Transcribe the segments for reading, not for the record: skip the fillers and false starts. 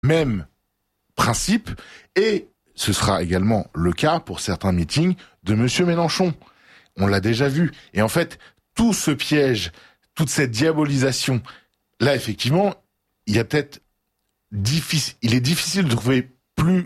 mêmes principes, et ce sera également le cas pour certains meetings de Monsieur Mélenchon. On l'a déjà vu. Et en fait, tout ce piège, toute cette diabolisation, là, effectivement, il est difficile de trouver plus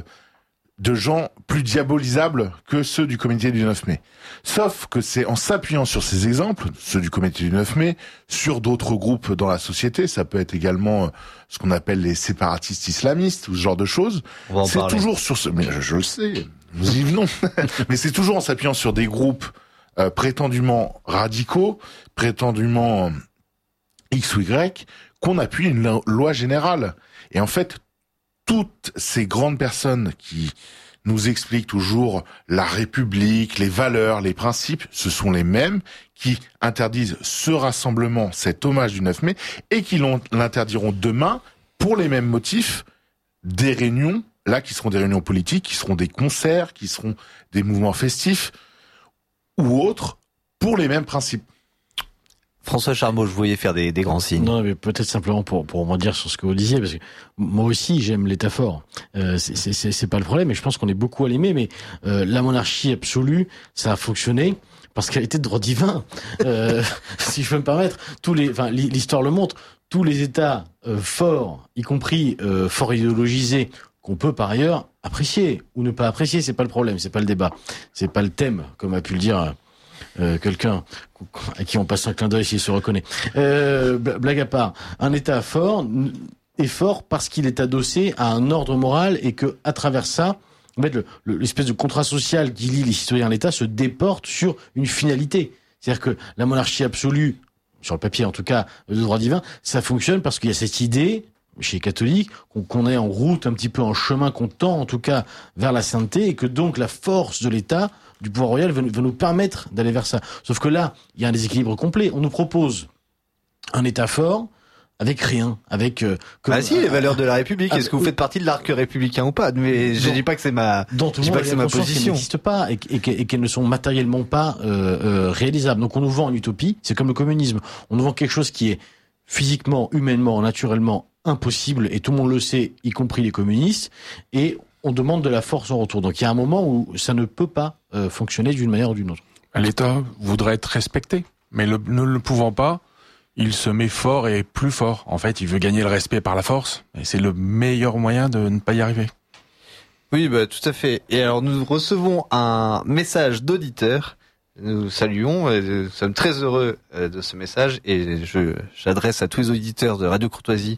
de gens plus diabolisables que ceux du comité du 9 mai. Sauf que c'est en s'appuyant sur ces exemples, ceux du comité du 9 mai, sur d'autres groupes dans la société, ça peut être également ce qu'on appelle les séparatistes islamistes ou ce genre de choses. C'est parler. Toujours sur ce... Mais je le sais, nous y venons. Mais c'est toujours en s'appuyant sur des groupes prétendument radicaux, prétendument X ou Y, qu'on appuie une loi générale. Et en fait, toutes ces grandes personnes qui nous expliquent toujours la République, les valeurs, les principes, ce sont les mêmes qui interdisent ce rassemblement, cet hommage du 9 mai, et qui l'interdiront demain, pour les mêmes motifs, des réunions, là, qui seront des réunions politiques, qui seront des concerts, qui seront des mouvements festifs, ou autres, pour les mêmes principes. François Charmeau, je voyais faire des grands signes. Non, mais peut-être simplement pour rebondir sur ce que vous disiez, parce que moi aussi j'aime l'État fort. C'est pas le problème, et je pense qu'on est beaucoup à l'aimer, mais la monarchie absolue, ça a fonctionné parce qu'elle était de droit divin. Si je peux me permettre, l'histoire le montre. Tous les États forts, y compris fort idéologisés, qu'on peut par ailleurs apprécier ou ne pas apprécier, c'est pas le problème, c'est pas le débat, c'est pas le thème, comme a pu le dire. Quelqu'un à qui on passe un clin d'œil s'il se reconnaît. Blague à part, un État fort est fort parce qu'il est adossé à un ordre moral et que, à travers ça, en fait, l'espèce de contrat social qui lie les citoyens à l'État se déporte sur une finalité. C'est-à-dire que la monarchie absolue, sur le papier en tout cas, de droit divin, ça fonctionne parce qu'il y a cette idée chez les catholiques, qu'on est en route, un petit peu en chemin, qu'on tend en tout cas vers la sainteté, et que donc la force de l'État, du pouvoir royal, va nous permettre d'aller vers ça. Sauf que là, il y a un déséquilibre complet. On nous propose un État fort avec rien, avec... les valeurs de la République. Est-ce que vous faites partie de l'arc républicain ou pas? Mais je dis pas que c'est ma position. Qu'elles n'existent pas et qu'elles ne sont matériellement pas réalisables. Donc on nous vend une utopie, c'est comme le communisme. On nous vend quelque chose qui est physiquement, humainement, naturellement impossible, et tout le monde le sait, y compris les communistes, et on demande de la force en retour. Donc il y a un moment où ça ne peut pas fonctionner d'une manière ou d'une autre. L'État voudrait être respecté, mais ne le pouvant pas, il se met fort et plus fort. En fait, il veut gagner le respect par la force, et c'est le meilleur moyen de ne pas y arriver. Oui, tout à fait. Et alors nous recevons un message d'auditeur. Nous saluons, nous sommes très heureux de ce message, et j'adresse à tous les auditeurs de Radio Courtoisie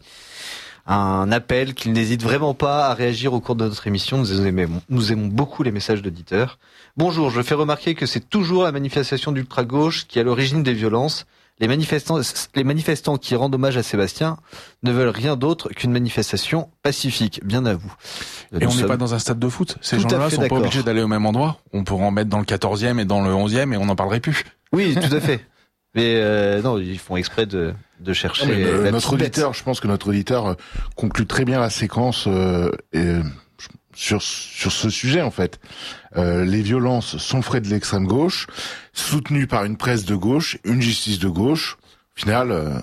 un appel qu'ils n'hésitent vraiment pas à réagir au cours de notre émission. Nous aimons beaucoup les messages d'auditeurs. Bonjour, je fais remarquer que c'est toujours la manifestation d'ultra-gauche qui est à l'origine des violences. Les manifestants qui rendent hommage à Sébastien ne veulent rien d'autre qu'une manifestation pacifique. Bien à vous. Et on n'est pas dans un stade de foot. Ces gens-là sont pas obligés d'aller au même endroit. On pourrait en mettre dans le 14e et dans le 11e et on n'en parlerait plus. Oui, tout à fait. Mais non, ils font exprès de chercher notre auditeur. Je pense que notre auditeur conclut très bien la séquence sur ce sujet, en fait. Les violences sont frais de l'extrême gauche, soutenues par une presse de gauche, une justice de gauche. Au final,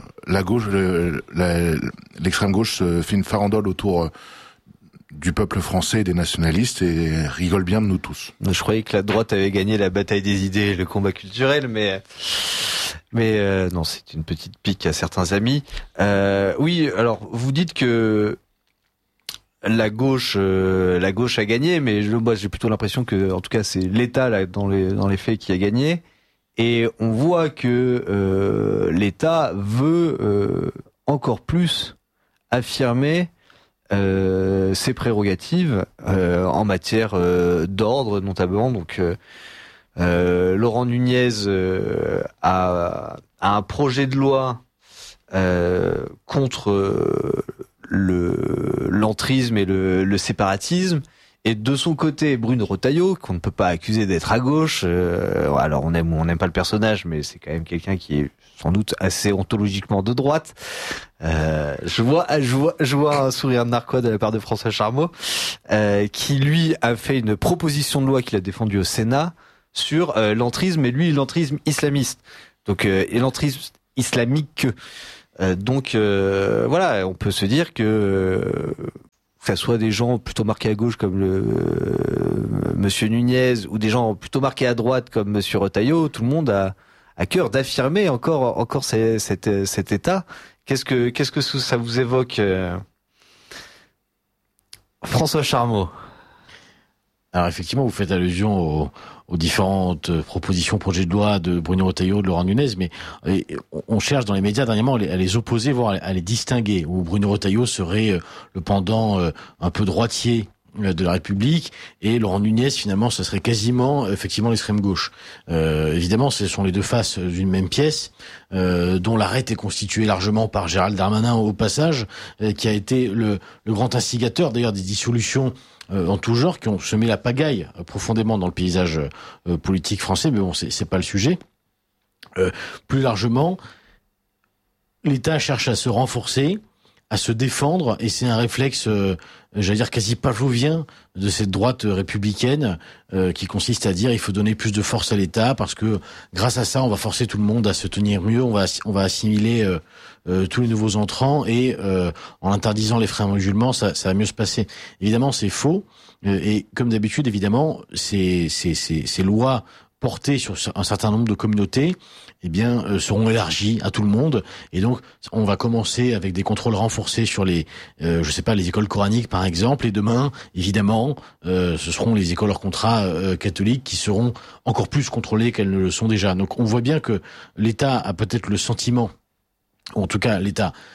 l'extrême gauche se fait une farandole autour du peuple français et des nationalistes et rigole bien de nous tous. Je croyais que la droite avait gagné la bataille des idées et le combat culturel, mais non, c'est une petite pique à certains amis. Oui, alors vous dites que la gauche a gagné, mais moi j'ai plutôt l'impression que, en tout cas, c'est l'État là dans les faits qui a gagné, et on voit que l'État veut encore plus affirmer ses prérogatives en matière d'ordre notamment. Donc Laurent Nunez a un projet de loi contre l'entrisme et le séparatisme. Et de son côté, Bruno Retailleau, qu'on ne peut pas accuser d'être à gauche, alors on aime ou on n'aime pas le personnage, mais c'est quand même quelqu'un qui est sans doute assez ontologiquement de droite. Je vois un sourire narquois de la part de François Charmeau, qui lui a fait une proposition de loi qu'il a défendue au Sénat sur l'entrisme, et lui l'entrisme islamiste. Donc et l'entrisme islamique. Donc voilà, on peut se dire que ça soit des gens plutôt marqués à gauche comme Monsieur Nunez ou des gens plutôt marqués à droite comme Monsieur Retailleau, tout le monde a à cœur d'affirmer encore cet état. Qu'est-ce que ça vous évoque, François Charmeau? Alors effectivement, vous faites allusion aux différentes propositions, projets de loi de Bruno Retailleau, de Laurent Nunez, mais on cherche dans les médias dernièrement à les opposer, voire à les distinguer, où Bruno Retailleau serait le pendant un peu droitier de la République, et Laurent Nunez, finalement, ça serait quasiment, effectivement, l'extrême gauche. Évidemment, ce sont les deux faces d'une même pièce, dont l'arête est constituée largement par Gérald Darmanin, au passage, qui a été le grand instigateur, d'ailleurs, des dissolutions en tout genre, qui ont semé la pagaille profondément dans le paysage politique français, mais bon, c'est pas le sujet. Plus largement, l'État cherche à se renforcer, à se défendre, et c'est un réflexe, j'allais dire quasi pavlovien, de cette droite républicaine, qui consiste à dire il faut donner plus de force à l'État, parce que grâce à ça, on va forcer tout le monde à se tenir mieux, on va assimiler tous les nouveaux entrants, et en interdisant les frères musulmans, ça va mieux se passer. Évidemment, c'est faux, et comme d'habitude, évidemment, ces lois portées sur un certain nombre de communautés, eh bien, seront élargies à tout le monde. Et donc, on va commencer avec des contrôles renforcés sur les écoles coraniques, par exemple. Et demain, évidemment, ce seront les écoles hors contrat catholiques qui seront encore plus contrôlées qu'elles ne le sont déjà. Donc, on voit bien que l'État a peut-être le sentiment, ou en tout cas,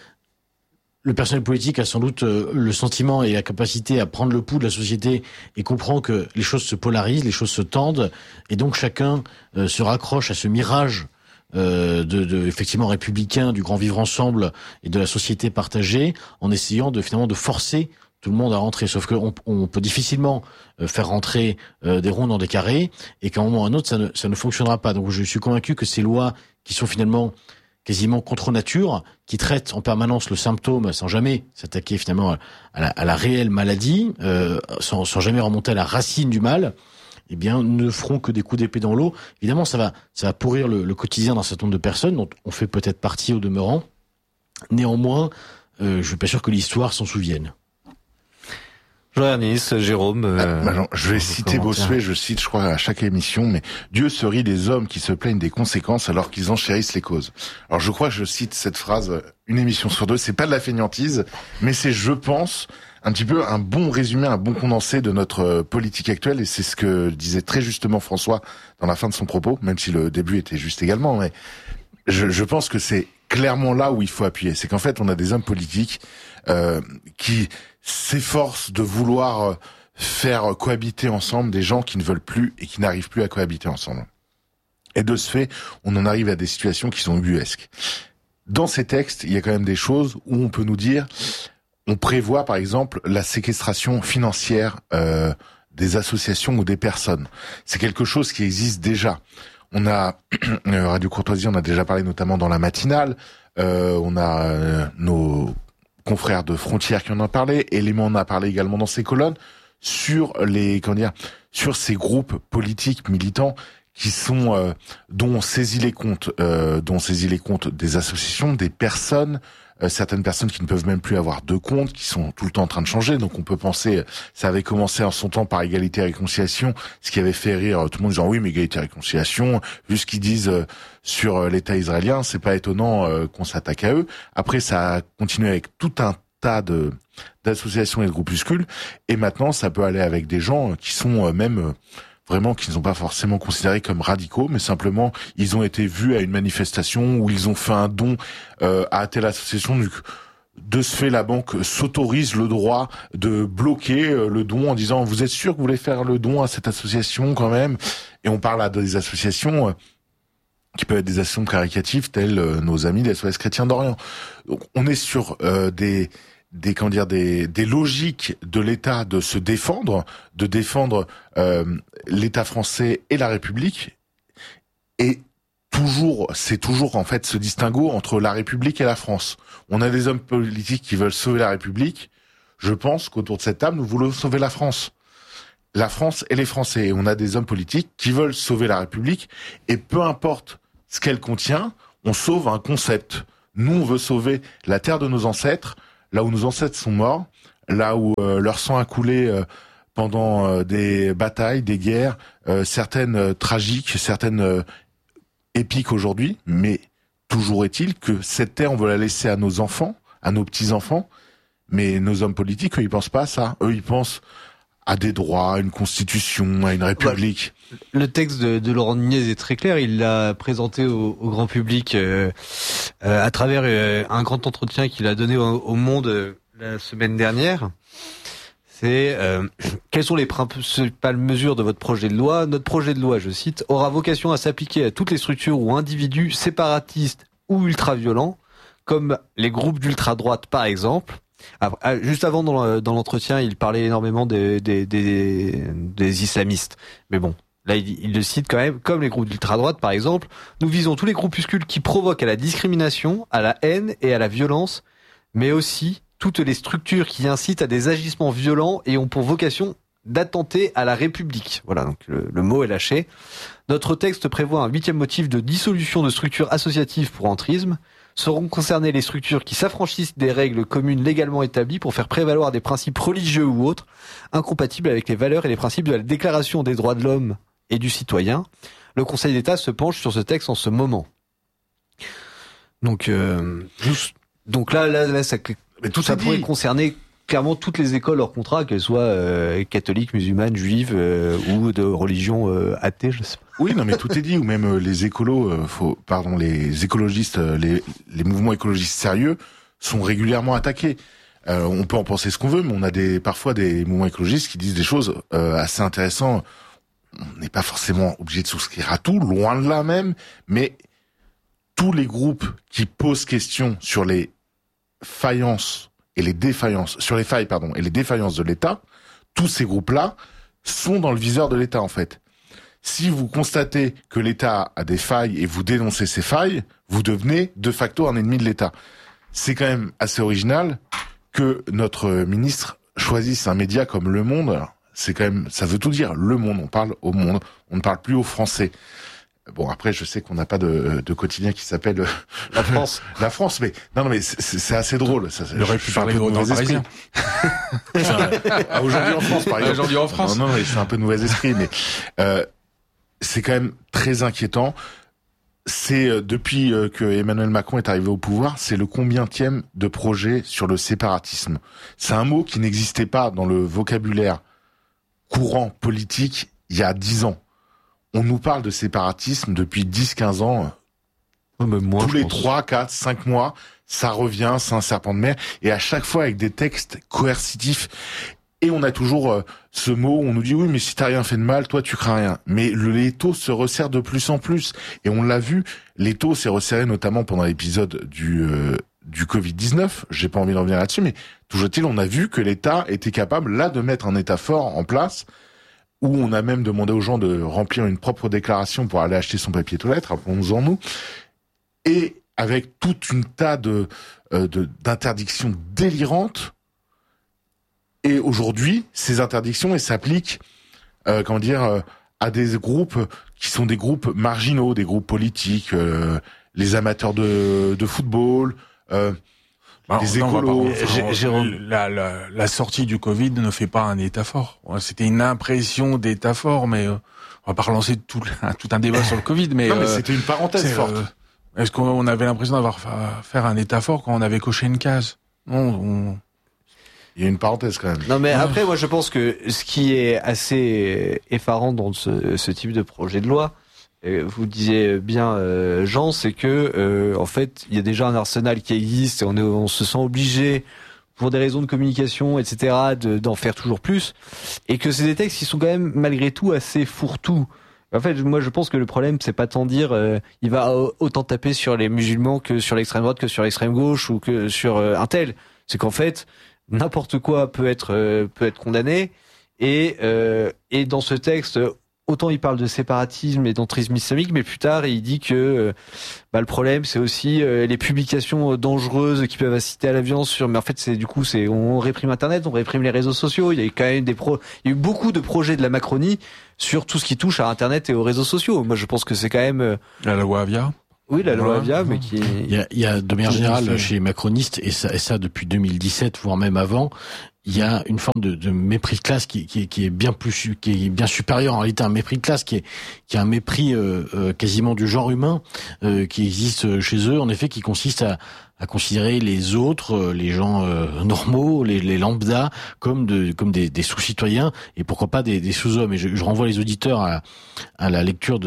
le personnel politique a sans doute le sentiment et la capacité à prendre le pouls de la société et comprend que les choses se polarisent, les choses se tendent, et donc chacun se raccroche à ce mirage effectivement républicain, du grand vivre ensemble et de la société partagée, en essayant finalement de forcer tout le monde à rentrer. Sauf qu'on peut difficilement faire rentrer des ronds dans des carrés, et qu'à un moment ou à un autre, ça ne fonctionnera pas. Donc je suis convaincu que ces lois qui sont finalement quasiment contre nature, qui traitent en permanence le symptôme sans jamais s'attaquer finalement à la réelle maladie, sans jamais remonter à la racine du mal, eh bien, ne feront que des coups d'épée dans l'eau. Évidemment, ça va pourrir le quotidien d'un certain nombre de personnes, dont on fait peut-être partie au demeurant. Néanmoins, je suis pas sûr que l'histoire s'en souvienne. Jean-Ernest, Jérôme... je vais citer Bossuet, je crois, à chaque émission, mais Dieu se rit des hommes qui se plaignent des conséquences alors qu'ils enchérissent les causes. Alors je crois que je cite cette phrase une émission sur deux, c'est pas de la fainéantise, mais c'est, je pense, un petit peu un bon résumé, un bon condensé de notre politique actuelle, et c'est ce que disait très justement François dans la fin de son propos, même si le début était juste également, mais je pense que c'est clairement là où il faut appuyer. C'est qu'en fait, on a des hommes politiques qui s'efforcent de vouloir faire cohabiter ensemble des gens qui ne veulent plus et qui n'arrivent plus à cohabiter ensemble. Et de ce fait, on en arrive à des situations qui sont ubuesques. Dans ces textes, il y a quand même des choses où on peut nous dire, on prévoit par exemple la séquestration financière des associations ou des personnes. C'est quelque chose qui existe déjà. On a Radio Courtoisie, on a déjà parlé notamment dans la matinale. On a nos confrères de Frontières qui en ont parlé. Élément en a parlé également dans ses colonnes sur sur ces groupes politiques militants qui sont dont on saisit les comptes, des associations, des personnes. Certaines personnes qui ne peuvent même plus avoir de compte, qui sont tout le temps en train de changer. Donc on peut penser, ça avait commencé en son temps par égalité et réconciliation, ce qui avait fait rire tout le monde disant oui mais égalité et réconciliation, vu ce qu'ils disent sur l'État israélien, c'est pas étonnant qu'on s'attaque à eux. Après ça a continué avec tout un tas d'associations et de groupuscules, et maintenant ça peut aller avec des gens qui sont même vraiment qui ne sont pas forcément considérés comme radicaux, mais simplement ils ont été vus à une manifestation où ils ont fait un don à telle association. De ce fait, la banque s'autorise le droit de bloquer le don en disant vous êtes sûr que vous voulez faire le don à cette association quand même. Et on parle à des associations qui peuvent être des associations caricatives telles nos amis des SOS Chrétiens d'Orient. Donc on est sur des logiques de l'État de se défendre, de défendre l'État français et la République, et c'est toujours en fait ce distinguo entre la République et la France. On a des hommes politiques qui veulent sauver la République. Je pense qu'autour de cette table, nous voulons sauver la France et les Français. Et on a des hommes politiques qui veulent sauver la République, et peu importe ce qu'elle contient, on sauve un concept. Nous, on veut sauver la terre de nos ancêtres, là où nos ancêtres sont morts, là où leur sang a coulé pendant des batailles, des guerres, certaines tragiques, certaines épiques aujourd'hui, mais toujours est-il que cette terre, on veut la laisser à nos enfants, à nos petits-enfants, mais nos hommes politiques, eux, ils pensent pas à ça. Eux, ils pensent à des droits, à une constitution, à une république. Le texte de Laurent Nunez est très clair. Il l'a présenté au grand public à travers un grand entretien qu'il a donné au Monde la semaine dernière. C'est quelles sont les principales mesures de votre projet de loi? Notre projet de loi, je cite, aura vocation à s'appliquer à toutes les structures ou individus séparatistes ou ultra-violents, comme les groupes d'ultra-droite par exemple. Juste avant, dans l'entretien, il parlait énormément des islamistes. Mais bon, là, il le cite quand même, comme les groupes d'ultra-droite, par exemple. Nous visons tous les groupuscules qui provoquent à la discrimination, à la haine et à la violence, mais aussi toutes les structures qui incitent à des agissements violents et ont pour vocation d'attenter à la République. Voilà, donc le mot est lâché. Notre texte prévoit un 8e motif de dissolution de structures associatives pour entrisme. Seront concernées les structures qui s'affranchissent des règles communes légalement établies pour faire prévaloir des principes religieux ou autres, incompatibles avec les valeurs et les principes de la Déclaration des droits de l'homme et du citoyen. Le Conseil d'État se penche sur ce texte en ce moment. Donc là, ça pourrait concerner clairement toutes les écoles hors contrat, qu'elles soient catholiques, musulmanes, juives ou de religion athée, je sais pas. Oui, non, mais tout est dit. Ou même les écolos, les écologistes, les mouvements écologistes sérieux sont régulièrement attaqués. On peut en penser ce qu'on veut, mais on a parfois des mouvements écologistes qui disent des choses assez intéressantes. On n'est pas forcément obligé de souscrire à tout, loin de là même, mais tous les groupes qui posent question sur les faillances et les défaillances, sur les failles, et les défaillances de l'État, tous ces groupes-là sont dans le viseur de l'État, en fait. Si vous constatez que l'État a des failles et vous dénoncez ces failles, vous devenez de facto un ennemi de l'État. C'est quand même assez original que notre ministre choisisse un média comme Le Monde. Alors, c'est quand même, ça veut tout dire. Le Monde, on parle au monde, on ne parle plus aux Français. Bon, après, je sais qu'on n'a pas de quotidien qui s'appelle La France. La France, mais non, mais c'est assez drôle. Ça, il aurait pu parler dans le Parisien. Aujourd'hui en France, par exemple. Aujourd'hui en France. Non, c'est un peu de mauvais esprit, mais c'est quand même très inquiétant. C'est depuis que Emmanuel Macron est arrivé au pouvoir, c'est le combienième de projet sur le séparatisme. C'est un mot qui n'existait pas dans le vocabulaire courant politique il y a 10 ans. On nous parle de séparatisme depuis 10-15 ans. Tous les 3, 4, 5 mois, ça revient, c'est un serpent de mer. Et à chaque fois avec des textes coercitifs. Et on a toujours ce mot, on nous dit oui, mais si t'as rien fait de mal, toi tu crains rien. Mais l'étau se resserre de plus en plus. Et on l'a vu, l'étau s'est resserré notamment pendant l'épisode du Covid-19. J'ai pas envie d'en revenir là-dessus, mais toujours est-il, on a vu que l'État était capable là de mettre un État fort en place, où on a même demandé aux gens de remplir une propre déclaration pour aller acheter son papier toilette, rappelons-en nous, et avec toute une tas d'interdictions délirantes. Et aujourd'hui, ces interdictions, elles s'appliquent, à des groupes qui sont des groupes marginaux, des groupes politiques, les amateurs de football, les écolos. La sortie du Covid ne fait pas un État fort. C'était une impression d'État fort, mais on va pas relancer tout un débat sur le Covid. Mais, non, mais c'était une parenthèse forte. Est-ce qu'on avait l'impression d'avoir faire un État fort quand on avait coché une case? Non. Il y a une parenthèse quand même. Non, mais après, moi, je pense que ce qui est assez effarant dans ce type de projet de loi, vous disiez bien, Jean, c'est que en fait, il y a déjà un arsenal qui existe et on se sent obligé, pour des raisons de communication, etc., d'en faire toujours plus, et que c'est des textes qui sont quand même malgré tout assez fourre-tout. En fait, moi, je pense que le problème, c'est pas tant dire il va autant taper sur les musulmans que sur l'extrême droite, que sur l'extrême gauche ou que sur un tel. C'est qu'en fait, n'importe quoi peut être condamné, et dans ce texte, autant il parle de séparatisme et d'entrisme islamique, mais plus tard il dit que le problème c'est aussi les publications dangereuses qui peuvent inciter à la violence mais en fait on réprime Internet, on réprime les réseaux sociaux. Il y a eu quand même il y a eu beaucoup de projets de la Macronie sur tout ce qui touche à Internet et aux réseaux sociaux. Moi je pense que c'est quand même la loi Avia. Oui, la loi Ouais. Avia, mais qui... Il y a de manière générale chez les macronistes, et ça depuis 2017, voire même avant, il y a une forme de mépris de classe qui est bien supérieur en réalité à un mépris de classe qui est un mépris quasiment du genre humain qui existe chez eux, en effet, qui consiste à considérer les autres, les gens normaux, les lambda, comme des sous-citoyens et pourquoi pas des sous-hommes. Et je renvoie les auditeurs à la lecture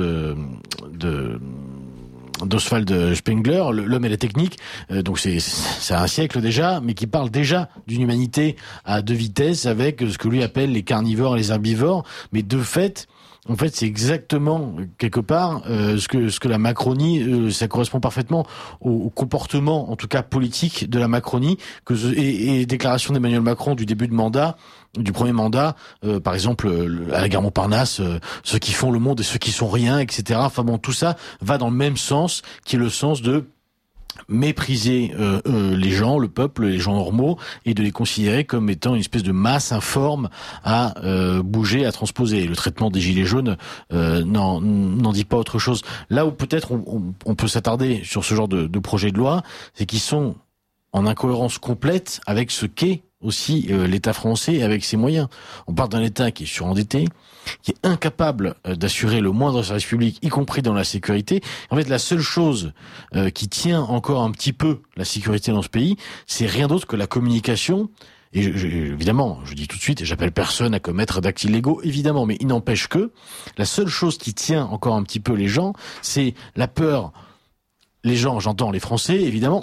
d'Oswald Spengler, L'homme et la technique, donc c'est un siècle déjà, mais qui parle déjà d'une humanité à deux vitesses avec ce que lui appelle les carnivores et les herbivores, mais de fait, en fait, c'est exactement quelque part ce que la Macronie, ça correspond parfaitement au comportement, en tout cas politique, de la Macronie, et déclaration d'Emmanuel Macron du début de mandat. Du premier mandat, par exemple à la gare Montparnasse, ceux qui font le monde et ceux qui sont rien, etc. Enfin bon, tout ça va dans le même sens, qui est le sens de mépriser les gens, le peuple, les gens normaux, et de les considérer comme étant une espèce de masse informe à bouger, à transposer. Et le traitement des gilets jaunes n'en dit pas autre chose. Là où peut-être on peut s'attarder sur ce genre de projet de loi, c'est qu'ils sont en incohérence complète avec ce qu'est aussi l'État français avec ses moyens. On parle d'un État qui est surendetté, qui est incapable d'assurer le moindre service public, y compris dans la sécurité. En fait, la seule chose qui tient encore un petit peu la sécurité dans ce pays, c'est rien d'autre que la communication. Et évidemment, je dis tout de suite, et j'appelle personne à commettre d'actes illégaux, évidemment, mais il n'empêche que la seule chose qui tient encore un petit peu les gens, c'est la peur. Les gens, j'entends les Français, évidemment,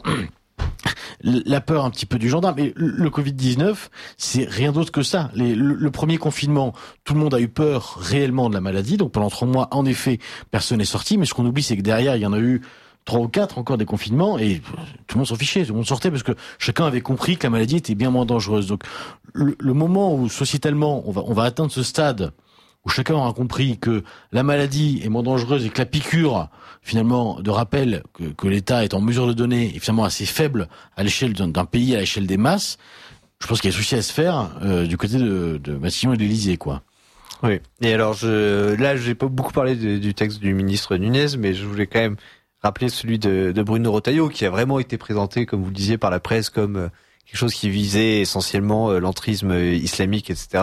la peur un petit peu du gendarme. Et le Covid-19, c'est rien d'autre que ça. Le premier confinement, tout le monde a eu peur réellement de la maladie. Donc pendant 3 mois, en effet, personne n'est sorti. Mais ce qu'on oublie, c'est que derrière, il y en a eu 3 ou 4 encore des confinements et tout le monde s'en fichait, tout le monde sortait parce que chacun avait compris que la maladie était bien moins dangereuse. Donc le moment où sociétalement on va atteindre ce stade où chacun aura compris que la maladie est moins dangereuse et que la piqûre, finalement, de rappel que l'État est en mesure de donner est finalement assez faible à l'échelle d'un pays, à l'échelle des masses, je pense qu'il y a souci à se faire du côté de Matignon et de l'Élysée, quoi. Oui. Et alors, j'ai pas beaucoup parlé du texte du ministre Nunez, mais je voulais quand même rappeler celui de Bruno Retailleau, qui a vraiment été présenté, comme vous le disiez, par la presse comme quelque chose qui visait essentiellement l'entrisme islamique, etc.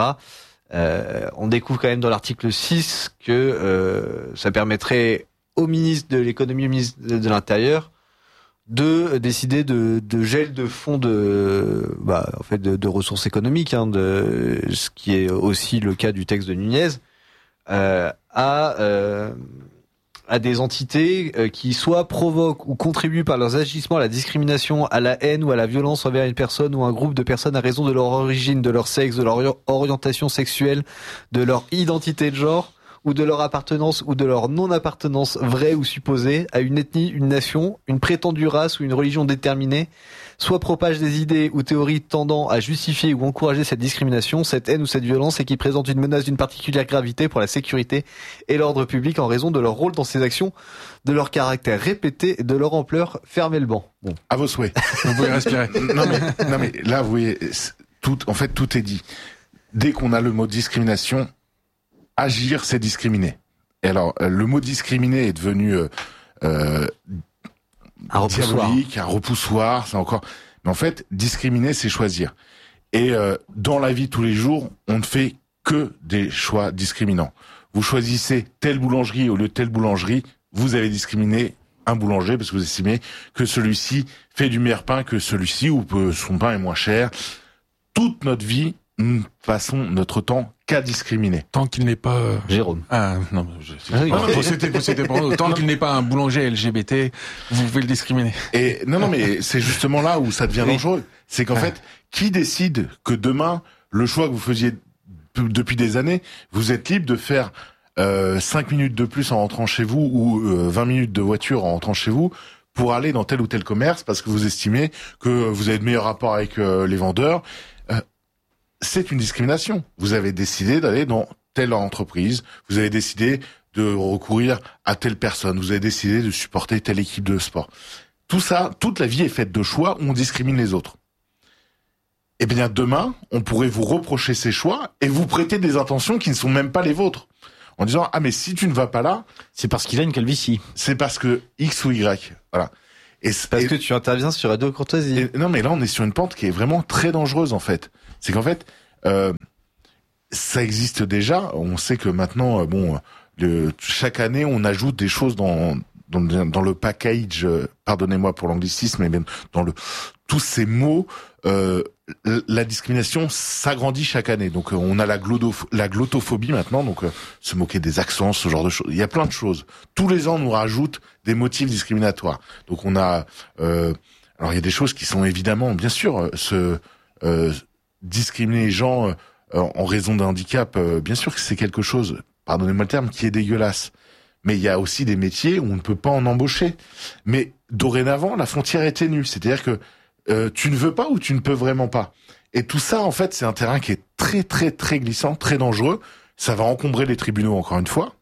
On découvre quand même dans l'article 6 que ça permettrait au ministre de l'économie, au ministre de l'Intérieur, de décider de gel de fonds de ressources économiques, ce qui est aussi le cas du texte de Nunez, à des entités qui soit provoquent ou contribuent par leurs agissements à la discrimination, à la haine ou à la violence envers une personne ou un groupe de personnes à raison de leur origine, de leur sexe, de leur orientation sexuelle, de leur identité de genre, ou de leur appartenance ou de leur non-appartenance vraie ou supposée à une ethnie, une nation, une prétendue race ou une religion déterminée, soit propage des idées ou théories tendant à justifier ou encourager cette discrimination, cette haine ou cette violence et qui présente une menace d'une particulière gravité pour la sécurité et l'ordre public en raison de leur rôle dans ces actions, de leur caractère répété et de leur ampleur. Fermez le banc. Bon. À vos souhaits. Vous pouvez respirer. non mais là, vous voyez, tout est dit. Dès qu'on a le mot discrimination, agir, c'est discriminer. Et alors, le mot discriminer est devenu Un repoussoir. diabolique, un repoussoir, c'est encore. Mais en fait, discriminer, c'est choisir. Et dans la vie de tous les jours, on ne fait que des choix discriminants. Vous choisissez telle boulangerie au lieu de telle boulangerie, vous avez discriminé un boulanger parce que vous estimez que celui-ci fait du meilleur pain que celui-ci ou que son pain est moins cher. Toute notre vie, nous passons notre temps qu'à discriminer. Tant qu'il n'est pas... Jérôme. Ah, non, c'était pour nous. Tant qu'il n'est pas un boulanger LGBT, vous pouvez le discriminer. Et non, mais c'est justement là où ça devient dangereux. C'est qu'en fait, qui décide que demain, le choix que vous faisiez depuis des années, vous êtes libre de faire 5 minutes de plus en rentrant chez vous ou 20 minutes de voiture en rentrant chez vous pour aller dans tel ou tel commerce parce que vous estimez que vous avez de meilleurs rapports avec les vendeurs. C'est une discrimination. Vous avez décidé d'aller dans telle entreprise, vous avez décidé de recourir à telle personne, vous avez décidé de supporter telle équipe de sport. Tout ça, toute la vie est faite de choix où on discrimine les autres. Eh bien, demain, on pourrait vous reprocher ces choix et vous prêter des intentions qui ne sont même pas les vôtres. en disant ah mais si tu ne vas pas là, C'est parce qu'il a une calvitie. c'est parce que X ou Y. Voilà. Parce que tu interviens sur Radio Courtoisie. Non mais là on est sur une pente qui est vraiment très dangereuse en fait. C'est qu'en fait ça existe déjà. On sait que maintenant chaque année on ajoute des choses dans le package, pardonnez-moi pour l'anglicisme, mais même dans tous ces mots, la discrimination s'agrandit chaque année. Donc on a la glottophobie maintenant, donc se moquer des accents, ce genre de choses. Il y a plein de choses. Tous les ans on nous rajoute des motifs discriminatoires. Donc on a, alors il y a des choses qui sont évidemment, bien sûr, discriminer les gens en raison d'un handicap. Bien sûr que c'est quelque chose, pardonnez-moi le terme, qui est dégueulasse. Mais il y a aussi des métiers où on ne peut pas en embaucher. Mais dorénavant, la frontière est ténue. C'est-à-dire que tu ne veux pas ou tu ne peux vraiment pas. Et tout ça, en fait, c'est un terrain qui est très, très, très glissant, très dangereux. Ça va encombrer les tribunaux, encore une fois.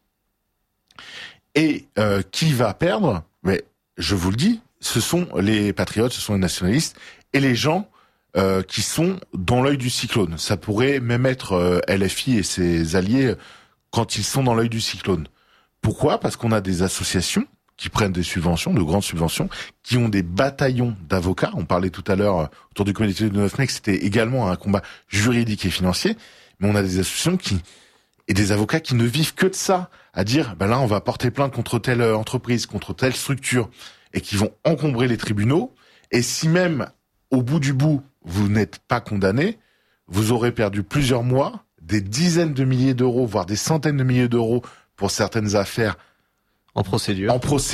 Et qui va perdre? Mais je vous le dis, ce sont les patriotes, ce sont les nationalistes et les gens qui sont dans l'œil du cyclone. Ça pourrait même être LFI et ses alliés quand ils sont dans l'œil du cyclone. Pourquoi ? Parce qu'on a des associations qui prennent des subventions, de grandes subventions, qui ont des bataillons d'avocats. On parlait tout à l'heure autour du comité du 9 mai que c'était également un combat juridique et financier. Mais on a des associations et des avocats qui ne vivent que de ça, à dire là on va porter plainte contre telle entreprise, contre telle structure, et qui vont encombrer les tribunaux. Et si même au bout du bout vous n'êtes pas condamné, vous aurez perdu plusieurs mois, des dizaines de milliers d'euros, voire des centaines de milliers d'euros pour certaines affaires en procédure,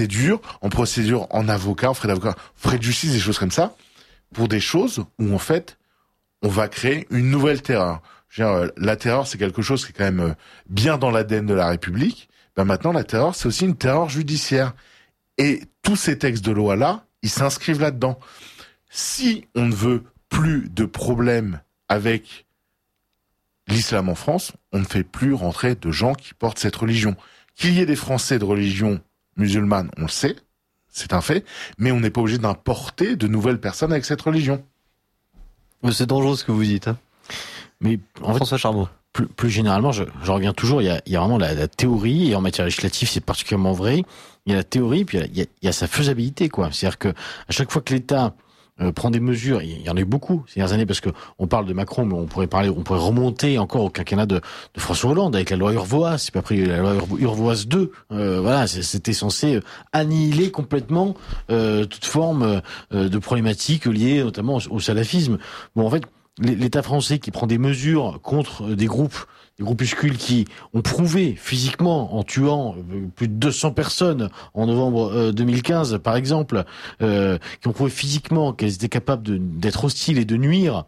en avocat, en frais d'avocat, frais de justice, des choses comme ça, pour des choses où en fait on va créer une nouvelle terreur. Je veux dire, la terreur c'est quelque chose qui est quand même bien dans l'ADN de la République. Ben maintenant la terreur c'est aussi une terreur judiciaire. Et tous ces textes de loi là, ils s'inscrivent là-dedans. Si on ne veut plus de problèmes avec l'islam en France, on ne fait plus rentrer de gens qui portent cette religion. Qu'il y ait des Français de religion musulmane, on le sait, c'est un fait, mais on n'est pas obligé d'importer de nouvelles personnes avec cette religion. Mais c'est dangereux ce que vous dites. Hein. Mais en fait, François Charbot. Plus généralement, je reviens toujours, il y a vraiment la théorie, et en matière législative, c'est particulièrement vrai. Il y a la théorie, puis il y a sa faisabilité, quoi. C'est-à-dire que à chaque fois que l'État prend des mesures, il y en a eu beaucoup ces dernières années, parce que on parle de Macron, mais on pourrait remonter encore au quinquennat de François Hollande avec la loi Urvoas. C'est pas pris la loi Urvoas 2. Voilà, c'était censé annihiler complètement toute forme de problématique liée notamment au salafisme. Bon, en fait, l'État français qui prend des mesures contre des groupuscules qui ont prouvé physiquement, en tuant plus de 200 personnes en novembre 2015, par exemple, qui ont prouvé physiquement qu'elles étaient capables d'être hostiles et de nuire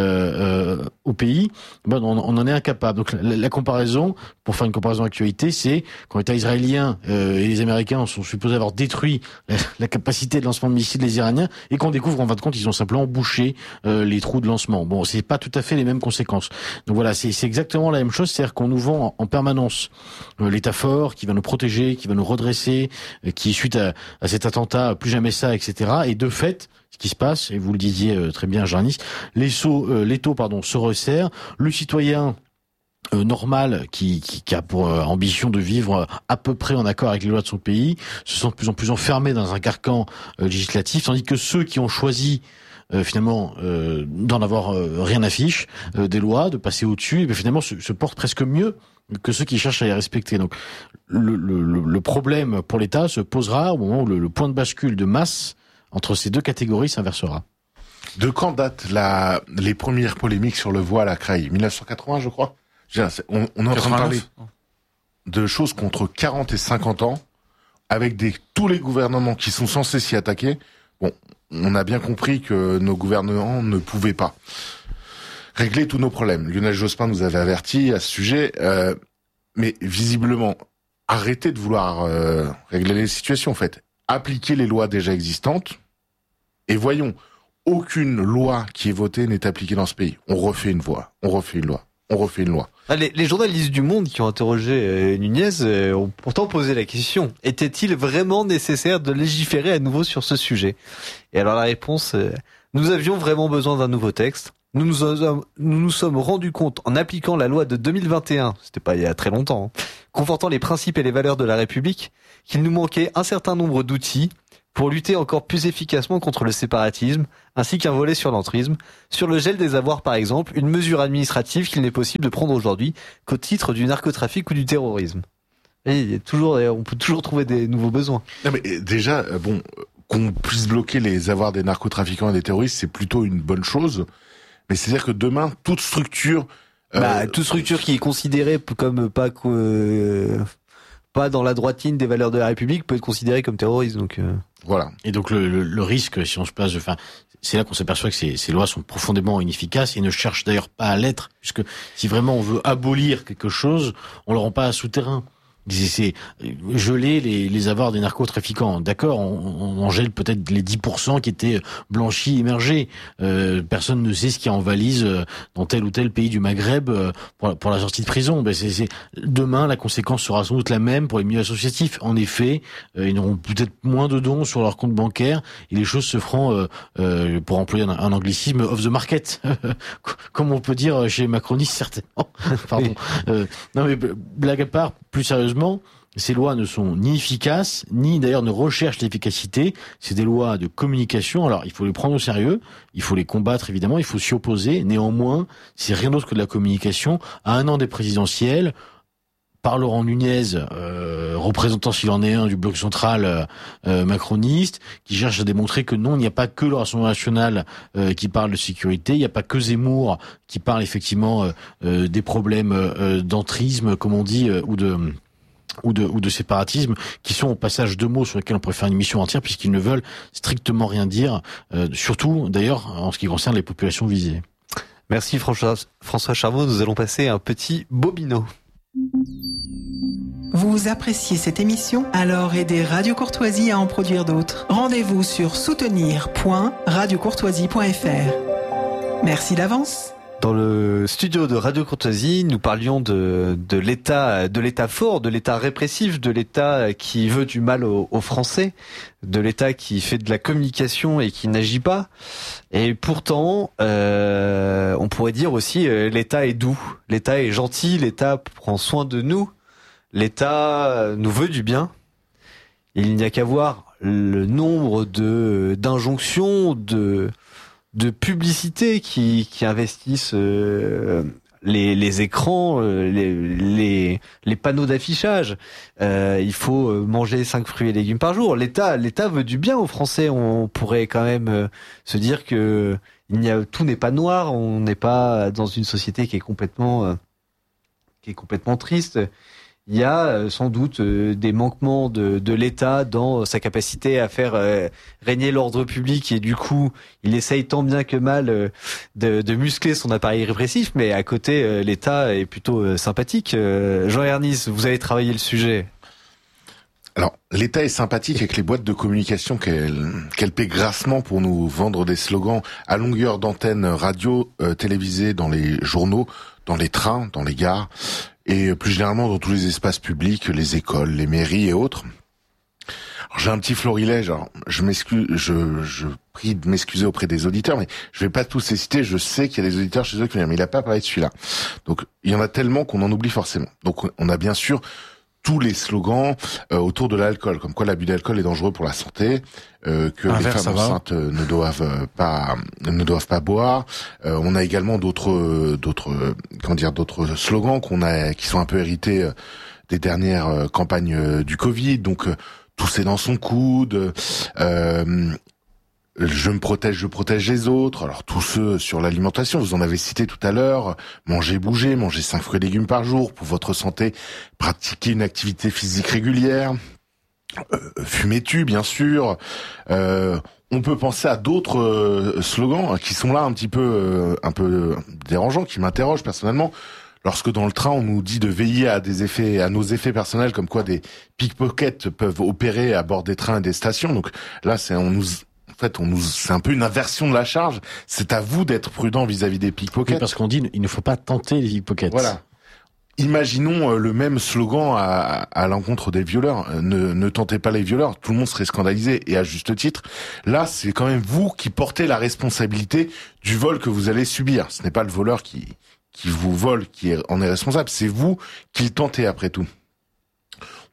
au pays, on en est incapable. Donc la comparaison, pour faire une comparaison d'actualité, c'est quand l'État israélien et les Américains sont supposés avoir détruit la capacité de lancement de missiles des Iraniens, et qu'on découvre en fin de compte ils ont simplement bouché les trous de lancement. Bon, c'est pas tout à fait les mêmes conséquences. Donc voilà, c'est exactement la même chose. C'est-à-dire qu'on nous vend en permanence l'État fort, qui va nous protéger, qui va nous redresser, qui suite à cet attentat, plus jamais ça, etc. Et de fait, ce qui se passe, et vous le disiez très bien, Janice, l'étau se resserre, le citoyen normal qui a pour ambition de vivre à peu près en accord avec les lois de son pays se sent de plus en plus enfermés dans un carcan législatif, tandis que ceux qui ont choisi finalement d'en avoir rien à fiche des lois, de passer au-dessus, et bien finalement se portent presque mieux que ceux qui cherchent à les respecter. Donc le problème pour l'État se posera au moment où le point de bascule de masse entre ces deux catégories s'inversera. De quand datent les premières polémiques sur le voile à Creil ? 1980, je crois. On est en train de parler de choses contre 40 et 50 ans, avec tous les gouvernements qui sont censés s'y attaquer. Bon, on a bien compris que nos gouvernements ne pouvaient pas régler tous nos problèmes. Lionel Jospin nous avait averti à ce sujet, mais visiblement, arrêtez de vouloir régler les situations, en fait. Appliquez les lois déjà existantes, et voyons, aucune loi qui est votée n'est appliquée dans ce pays. On refait une loi, on refait une loi, on refait une loi. Les journalistes du Monde qui ont interrogé Nunez ont pourtant posé la question: était-il vraiment nécessaire de légiférer à nouveau sur ce sujet? Et alors la réponse: nous avions vraiment besoin d'un nouveau texte. Nous nous sommes rendus compte en appliquant la loi de 2021, c'était pas il y a très longtemps, confortant les principes et les valeurs de la République, qu'il nous manquait un certain nombre d'outils pour lutter encore plus efficacement contre le séparatisme, ainsi qu'un volet sur l'entrisme, sur le gel des avoirs par exemple, une mesure administrative qu'il n'est possible de prendre aujourd'hui qu'au titre du narcotrafic ou du terrorisme. Et il y a toujours, on peut toujours trouver des nouveaux besoins. Non mais déjà, qu'on puisse bloquer les avoirs des narcotrafiquants et des terroristes, c'est plutôt une bonne chose. Mais c'est-à-dire que demain, toute structure... toute structure qui est considérée comme pas dans la droite ligne des valeurs de la République peut être considérée comme terroriste. Donc Voilà. Et donc le risque, si on se place, enfin, c'est là qu'on s'aperçoit que ces lois sont profondément inefficaces et ne cherchent d'ailleurs pas à l'être, puisque si vraiment on veut abolir quelque chose, on le rend pas à souterrain. C'est geler les avoirs des narcotrafiquants. D'accord, on gèle peut-être les 10% qui étaient blanchis, émergés. Personne ne sait ce qu'il y a en valise dans tel ou tel pays du Maghreb pour la sortie de prison. Ben demain, la conséquence sera sans doute la même pour les milieux associatifs. En effet, ils n'auront peut-être moins de dons sur leur compte bancaire et les choses se feront, pour employer un anglicisme, off the market, comme on peut dire chez les macronistes certainement. Pardon. Non mais blague à part, plus sérieusement, ces lois ne sont ni efficaces, ni d'ailleurs ne recherchent l'efficacité. C'est des lois de communication. Alors, il faut les prendre au sérieux, il faut les combattre évidemment, il faut s'y opposer. Néanmoins, c'est rien d'autre que de la communication. À un an des présidentielles, par Laurent Nunez, représentant s'il en est un du bloc central macroniste, qui cherche à démontrer que non, il n'y a pas que le Rassemblement national qui parle de sécurité, il n'y a pas que Zemmour qui parle effectivement des problèmes d'entrisme, comme on dit, ou de séparatisme, qui sont au passage deux mots sur lesquels on pourrait faire une émission entière, puisqu'ils ne veulent strictement rien dire, surtout d'ailleurs en ce qui concerne les populations visées. Merci François Charbot, nous allons passer un petit bobino. Vous appréciez cette émission? Alors aidez Radio Courtoisie à en produire d'autres. Rendez-vous sur soutenir.radiocourtoisie.fr. Merci d'avance. Dans le studio de Radio Courtoisie, nous parlions de l'État fort, de l'État répressif, de l'État qui veut du mal aux Français, de l'État qui fait de la communication et qui n'agit pas. Et pourtant, on pourrait dire aussi l'État est doux, l'État est gentil, l'État prend soin de nous, l'État nous veut du bien. Il n'y a qu'à voir le nombre d'injonctions, de publicités qui investissent les écrans, les panneaux d'affichage. Il faut manger 5 fruits et légumes par jour. L'État veut du bien aux Français. On pourrait quand même se dire que tout n'est pas noir. On n'est pas dans une société qui est complètement triste. Il y a sans doute des manquements de l'État dans sa capacité à faire régner l'ordre public et du coup, il essaye tant bien que mal de muscler son appareil répressif, mais à côté, l'État est plutôt sympathique. Jean Hernis, vous avez travaillé le sujet. Alors, l'État est sympathique avec les boîtes de communication qu'elle paie grassement pour nous vendre des slogans à longueur d'antenne radio, télévisée, dans les journaux, dans les trains, dans les gares, et plus généralement dans tous les espaces publics, les écoles, les mairies et autres. Alors, j'ai un petit florilège, alors je prie de m'excuser auprès des auditeurs, mais je vais pas tous les citer, je sais qu'il y a des auditeurs chez eux qui vont dire, mais il a pas parlé de celui-là. Donc, il y en a tellement qu'on en oublie forcément. Donc, on a bien sûr tous les slogans autour de l'alcool, comme quoi l'abus d'alcool est dangereux pour la santé, que les femmes enceintes ne doivent pas boire. On a également d'autres slogans qui sont un peu hérités des dernières campagnes du Covid. Donc tousser dans son coude, je me protège, je protège les autres. Alors tous ceux sur l'alimentation, vous en avez cité tout à l'heure, manger, bouger, manger 5 fruits et légumes par jour pour votre santé, pratiquer une activité physique régulière, fumer-tu bien sûr. On peut penser à d'autres slogans qui sont là un peu dérangeants, qui m'interrogent personnellement. Lorsque dans le train on nous dit de veiller à nos effets personnels, comme quoi des pickpockets peuvent opérer à bord des trains et des stations. Donc là, c'est un peu une inversion de la charge. C'est à vous d'être prudent vis-à-vis des pickpockets. Oui, parce qu'on dit il ne faut pas tenter les pickpockets. Voilà. Imaginons le même slogan à l'encontre des violeurs. Ne tentez pas les violeurs. Tout le monde serait scandalisé, et à juste titre. Là, c'est quand même vous qui portez la responsabilité du vol que vous allez subir. Ce n'est pas le voleur qui vous vole qui en est responsable. C'est vous qui le tentez après tout.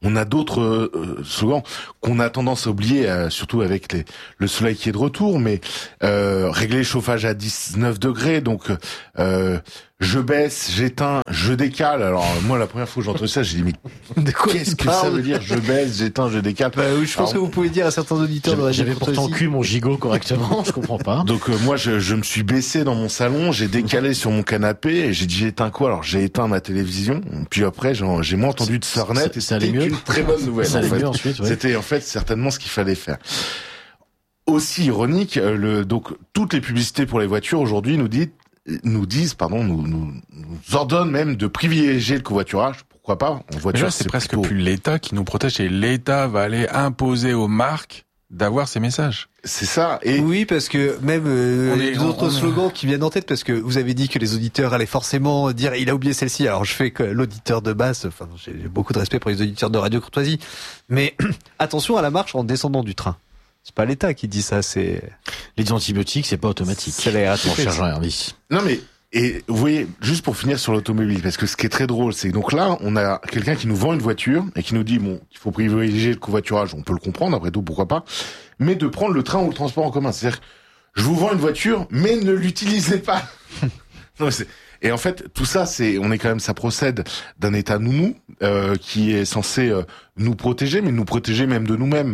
On a d'autres slogans qu'on a tendance à oublier, surtout avec le soleil qui est de retour, mais régler le chauffage à 19 degrés, donc je baisse, j'éteins, je décale. Alors moi, la première fois que j'ai entendu ça, j'ai dit mais De quoi qu'est-ce tu que ça parles veut dire je baisse, j'éteins, je décale? Bah oui, je pense que vous pouvez dire à certains auditeurs de J'avais pourtant Courtoisie. cuit mon gigot correctement, je comprends pas. Donc moi, je me suis baissé dans mon salon, j'ai décalé sur mon canapé et j'ai dit j'éteins quoi? Alors j'ai éteint ma télévision. Puis après, j'ai moins entendu de sornettes et ça allait c'était mieux. une très bonne nouvelle. Ça en allait fait. mieux ensuite, ouais. C'était en fait certainement ce qu'il fallait faire. Aussi ironique, donc toutes les publicités pour les voitures aujourd'hui nous ordonnent même de privilégier le covoiturage. Pourquoi pas? En Mais voiture, là, c'est presque plutôt- plus l'État qui nous protège, et l'État va aller imposer aux marques d'avoir ces messages. C'est ça. Et Oui, parce que même d'autres on est- slogans qui viennent en tête, parce que vous avez dit que les auditeurs allaient forcément dire il a oublié celle-ci. Alors je fais que l'auditeur de base, enfin j'ai beaucoup de respect pour les auditeurs de Radio Courtoisie, mais attention à la marche en descendant du train. C'est pas l'État qui dit ça, c'est Les antibiotiques, c'est pas automatique. C'est la RATP. Mon cher Jean-Hervis. non mais et vous voyez, juste pour finir sur l'automobile, parce que ce qui est très drôle, c'est que donc là, on a quelqu'un qui nous vend une voiture et qui nous dit bon, il faut privilégier le covoiturage. On peut le comprendre, après tout, pourquoi pas. Mais de prendre le train ou le transport en commun, c'est-à-dire, je vous vends une voiture, mais ne l'utilisez pas. Non, mais et en fait, tout ça, ça procède d'un état noumou qui est censé nous protéger, mais nous protéger même de nous-mêmes.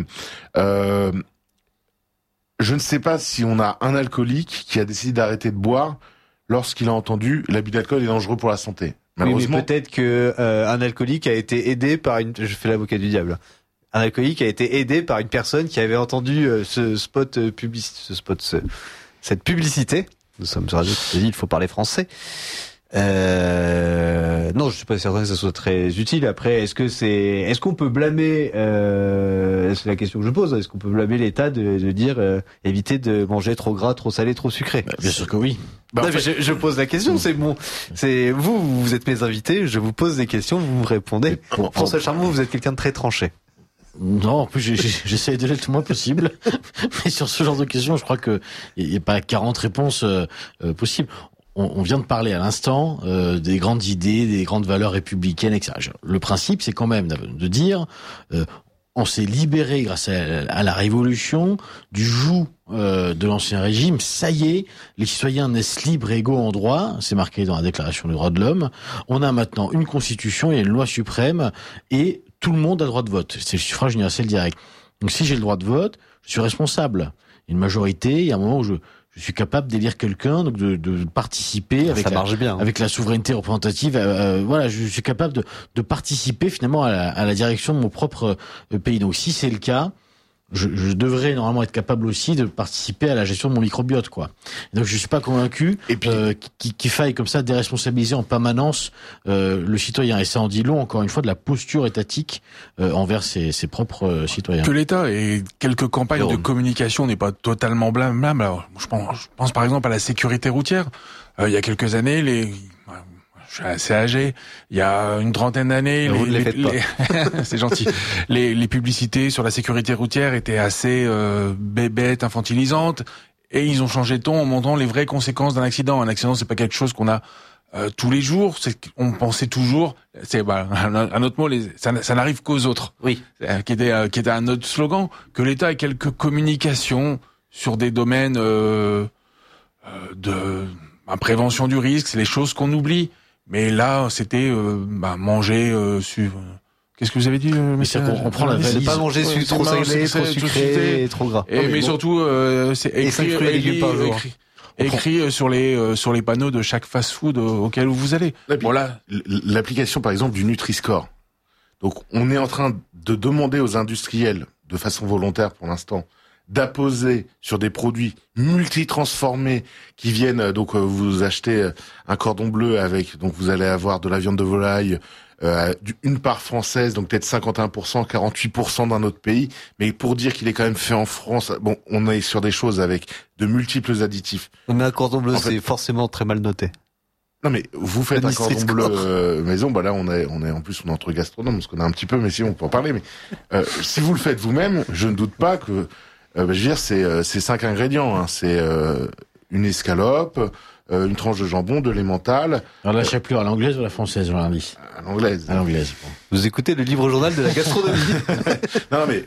Je ne sais pas si on a un alcoolique qui a décidé d'arrêter de boire lorsqu'il a entendu l'abus d'alcool est dangereux pour la santé. Oui, Malheureusement, mais peut-être que un alcoolique a été aidé par je fais l'avocat du diable. Un alcoolique a été aidé par une personne qui avait entendu cette publicité. Nous sommes sur Radio Courtoisie, il faut parler français. Non, je suis pas certain que ça soit très utile. Après, est-ce qu'on peut blâmer, c'est la question que je pose, est-ce qu'on peut blâmer l'État de dire éviter de manger trop gras, trop salé, trop sucré? Bien sûr que oui. bah, Non, en mais fait, je pose la question, c'est bon. C'est vous êtes mes invités, je vous pose des questions, vous me répondez. Bon, François Charmont, vous êtes quelqu'un de très tranché. Non, en plus j'essaie de l'être le moins possible. Mais sur ce genre de questions, je crois que il n'y a pas 40 réponses possibles. On vient de parler à l'instant des grandes idées, des grandes valeurs républicaines, etc. Le principe, c'est quand même de dire on s'est libéré grâce à la révolution du joug de l'ancien régime. Ça y est, les citoyens naissent libres et égaux en droit. C'est marqué dans la Déclaration des droits de l'homme. On a maintenant une constitution, il y a une loi suprême et tout le monde a droit de vote. C'est le suffrage universel direct. Donc si j'ai le droit de vote, je suis responsable. Il y a une majorité, il y a un moment où je suis capable d'élire quelqu'un, donc de participer avec Ça marche bien. avec la souveraineté représentative. Voilà, je suis capable de participer finalement à la direction de mon propre pays. Donc si c'est le cas, je devrais normalement être capable aussi de participer à la gestion de mon microbiote, quoi. Et donc je suis pas convaincu Et puis- qu'il faille comme ça déresponsabiliser en permanence le citoyen. Et ça en dit long, encore une fois, de la posture étatique envers ses propres citoyens. Que l'État et quelques campagnes de Jérôme. communication n'est pas totalement blâmable. Alors, je pense par exemple à la sécurité routière. Il y a quelques années, je suis assez âgé. Il y a une trentaine d'années, Mais vous ne les faites pas. c'est gentil. Les publicités sur la sécurité routière étaient assez bébêtes, infantilisantes, et ils ont changé de ton en montrant les vraies conséquences d'un accident. Un accident, c'est pas quelque chose qu'on a tous les jours. On pensait toujours, un autre mot, ça n'arrive qu'aux autres. Oui. Qui était un autre slogan, que l'État ait quelques communications sur des domaines de prévention du risque, c'est les choses qu'on oublie. Mais là, c'était manger Qu'est-ce que vous avez dit, monsieur? c'est qu'on prend la C'est valise. pas manger Ouais, trop c'est salé, c'est- trop c'est- sucré et trop gras. Mais surtout, c'est Et 5 fruits et légumes par jour. écrit sur les panneaux de chaque fast-food auquel vous allez. Et puis, Bon là, l'application par exemple du Nutri-Score. Donc on est en train de demander aux industriels, de façon volontaire pour l'instant, d'apposer sur des produits multi-transformés qui viennent, donc vous achetez un cordon bleu avec, donc vous allez avoir de la viande de volaille, une part française, donc peut-être 51%, 48% d'un autre pays, mais pour dire qu'il est quand même fait en France, bon, on est sur des choses avec de multiples additifs. Mais un cordon bleu, En fait- c'est forcément très mal noté. Non mais vous faites un cordon Nutri-Score. bleu maison, bah là on est en plus on est entre gastronomes, on se connaît un petit peu, mais si on peut en parler. Mais si vous le faites vous-même, je ne doute pas que je veux dire c'est 5 ingrédients, hein. C'est une escalope, une tranche de jambon, de l'emmental. Alors la chapelure à l'anglaise ou à la française, Jean-Luc ? À l'anglaise. À l'anglaise. Bon. Vous écoutez le livre journal de la gastronomie. Non, mais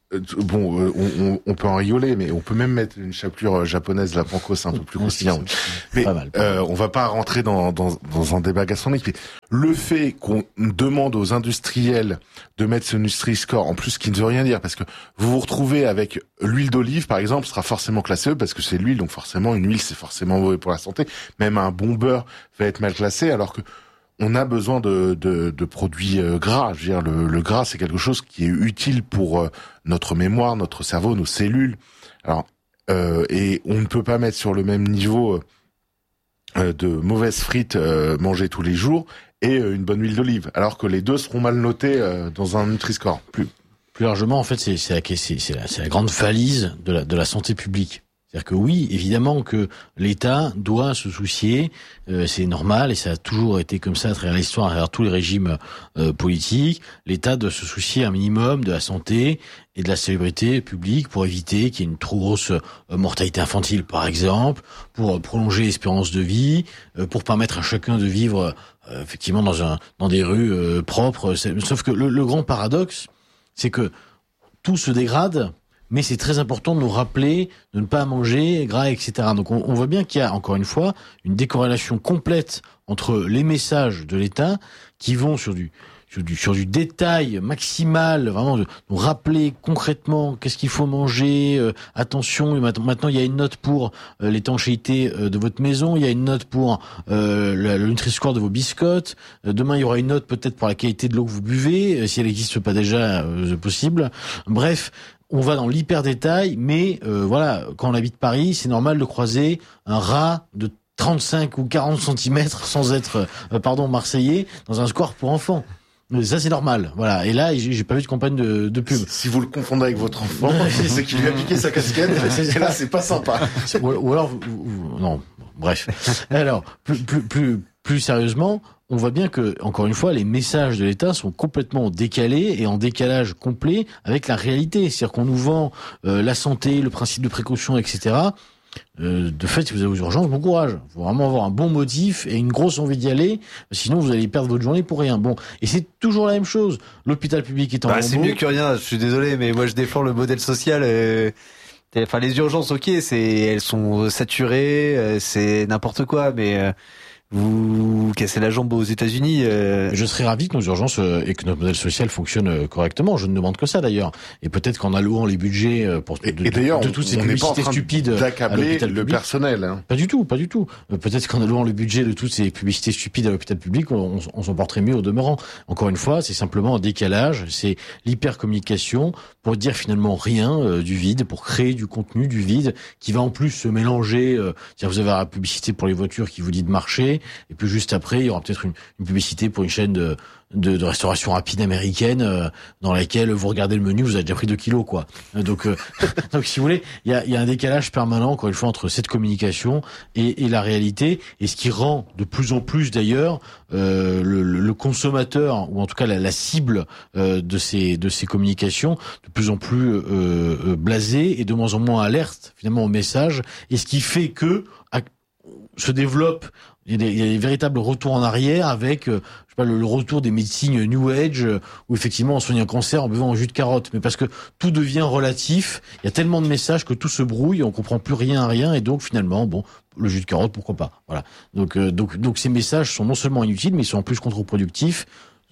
on peut en rigoler, mais on peut même mettre une chapelure japonaise, la panko, c'est un peu plus croustillant. Mais pas mal. on va pas rentrer dans un débat gastronomique. Mais le fait qu'on demande aux industriels de mettre ce Nutri-Score, en plus, qui ne veut rien dire, parce que vous vous retrouvez avec l'huile d'olive, par exemple, sera forcément classée parce que c'est l'huile, donc forcément une huile, c'est forcément mauvais pour la santé. Même un bon beurre va être mal classé, alors que on a besoin de produits gras. Je veux dire, le gras, c'est quelque chose qui est utile pour notre mémoire, notre cerveau, nos cellules. Alors, et on ne peut pas mettre sur le même niveau de mauvaises frites mangées tous les jours et une bonne huile d'olive, alors que les deux seront mal notés dans un Nutri-Score. Plus largement, en fait, c'est la grande valise de la santé publique. C'est-à-dire que oui, évidemment que l'État doit se soucier, c'est normal et ça a toujours été comme ça à travers l'histoire, à travers tous les régimes politiques. L'État doit se soucier un minimum de la santé et de la salubrité publique pour éviter qu'il y ait une trop grosse mortalité infantile, par exemple, pour prolonger l'espérance de vie, pour permettre à chacun de vivre effectivement dans des rues propres. Sauf que le grand paradoxe, c'est que tout se dégrade. Mais c'est très important de nous rappeler de ne pas manger gras, etc. Donc on voit bien qu'il y a, encore une fois, une décorrélation complète entre les messages de l'État qui vont sur du détail maximal, vraiment de nous rappeler concrètement qu'est-ce qu'il faut manger, attention, maintenant il y a une note pour l'étanchéité de votre maison, il y a une note pour le Nutri-Score de vos biscottes, demain il y aura une note peut-être pour la qualité de l'eau que vous buvez, si elle n'existe pas déjà, possible. Bref, on va dans l'hyper détail, mais voilà, quand on habite Paris, c'est normal de croiser un rat de 35 ou 40 centimètres sans être, marseillais, dans un square pour enfants. Ça, c'est normal. Voilà. Et là, j'ai pas vu de campagne de pub. Si vous le confondez avec votre enfant, c'est qu'il lui a piqué sa casquette. Et là, c'est pas sympa. Ou alors, non. Bref. Alors, plus sérieusement, on voit bien que, encore une fois, les messages de l'État sont complètement décalés et en décalage complet avec la réalité. C'est-à-dire qu'on nous vend la santé, le principe de précaution, etc. De fait, si vous avez aux urgences, bon courage. Il faut vraiment avoir un bon motif et une grosse envie d'y aller, sinon vous allez perdre votre journée pour rien. Bon, et c'est toujours la même chose. L'hôpital public est en lambeaux. C'est mieux que rien. Je suis désolé, mais moi je défends le modèle social. Enfin, les urgences, ok, elles sont saturées, c'est n'importe quoi, mais vous cassez la jambe aux États-Unis. Je serais ravi que nos urgences et que notre modèle social fonctionne correctement. Je ne demande que ça d'ailleurs. Et peut-être qu'en allouant les budgets d'ailleurs, de toutes ces publicités stupides d'accabler le personnel. Hein. Pas du tout. Peut-être qu'en allouant le budget de toutes ces publicités stupides à l'hôpital public, on s'en porterait mieux au demeurant. Encore une fois, c'est simplement un décalage. C'est l'hypercommunication pour dire finalement rien du vide, pour créer du contenu du vide qui va en plus se mélanger. C'est-à-dire vous avez la publicité pour les voitures qui vous dit de marcher. Et puis juste après, il y aura peut-être une publicité pour une chaîne de restauration rapide américaine dans laquelle vous regardez le menu, vous avez déjà pris 2 kilos, quoi. Donc si vous voulez, il y a un décalage permanent, encore une fois, entre cette communication et la réalité, et ce qui rend de plus en plus d'ailleurs le consommateur, ou en tout cas la cible de ces communications, de plus en plus blasé et de moins en moins alerte finalement au message, et ce qui fait que se développe. Il y a des véritables retours en arrière avec, le retour des médecines New Age, où effectivement on soigne un cancer en buvant un jus de carotte. Mais parce que tout devient relatif, il y a tellement de messages que tout se brouille, on comprend plus rien à rien, et donc finalement, le jus de carotte, pourquoi pas. Voilà. Donc ces messages sont non seulement inutiles, mais ils sont en plus contre-productifs,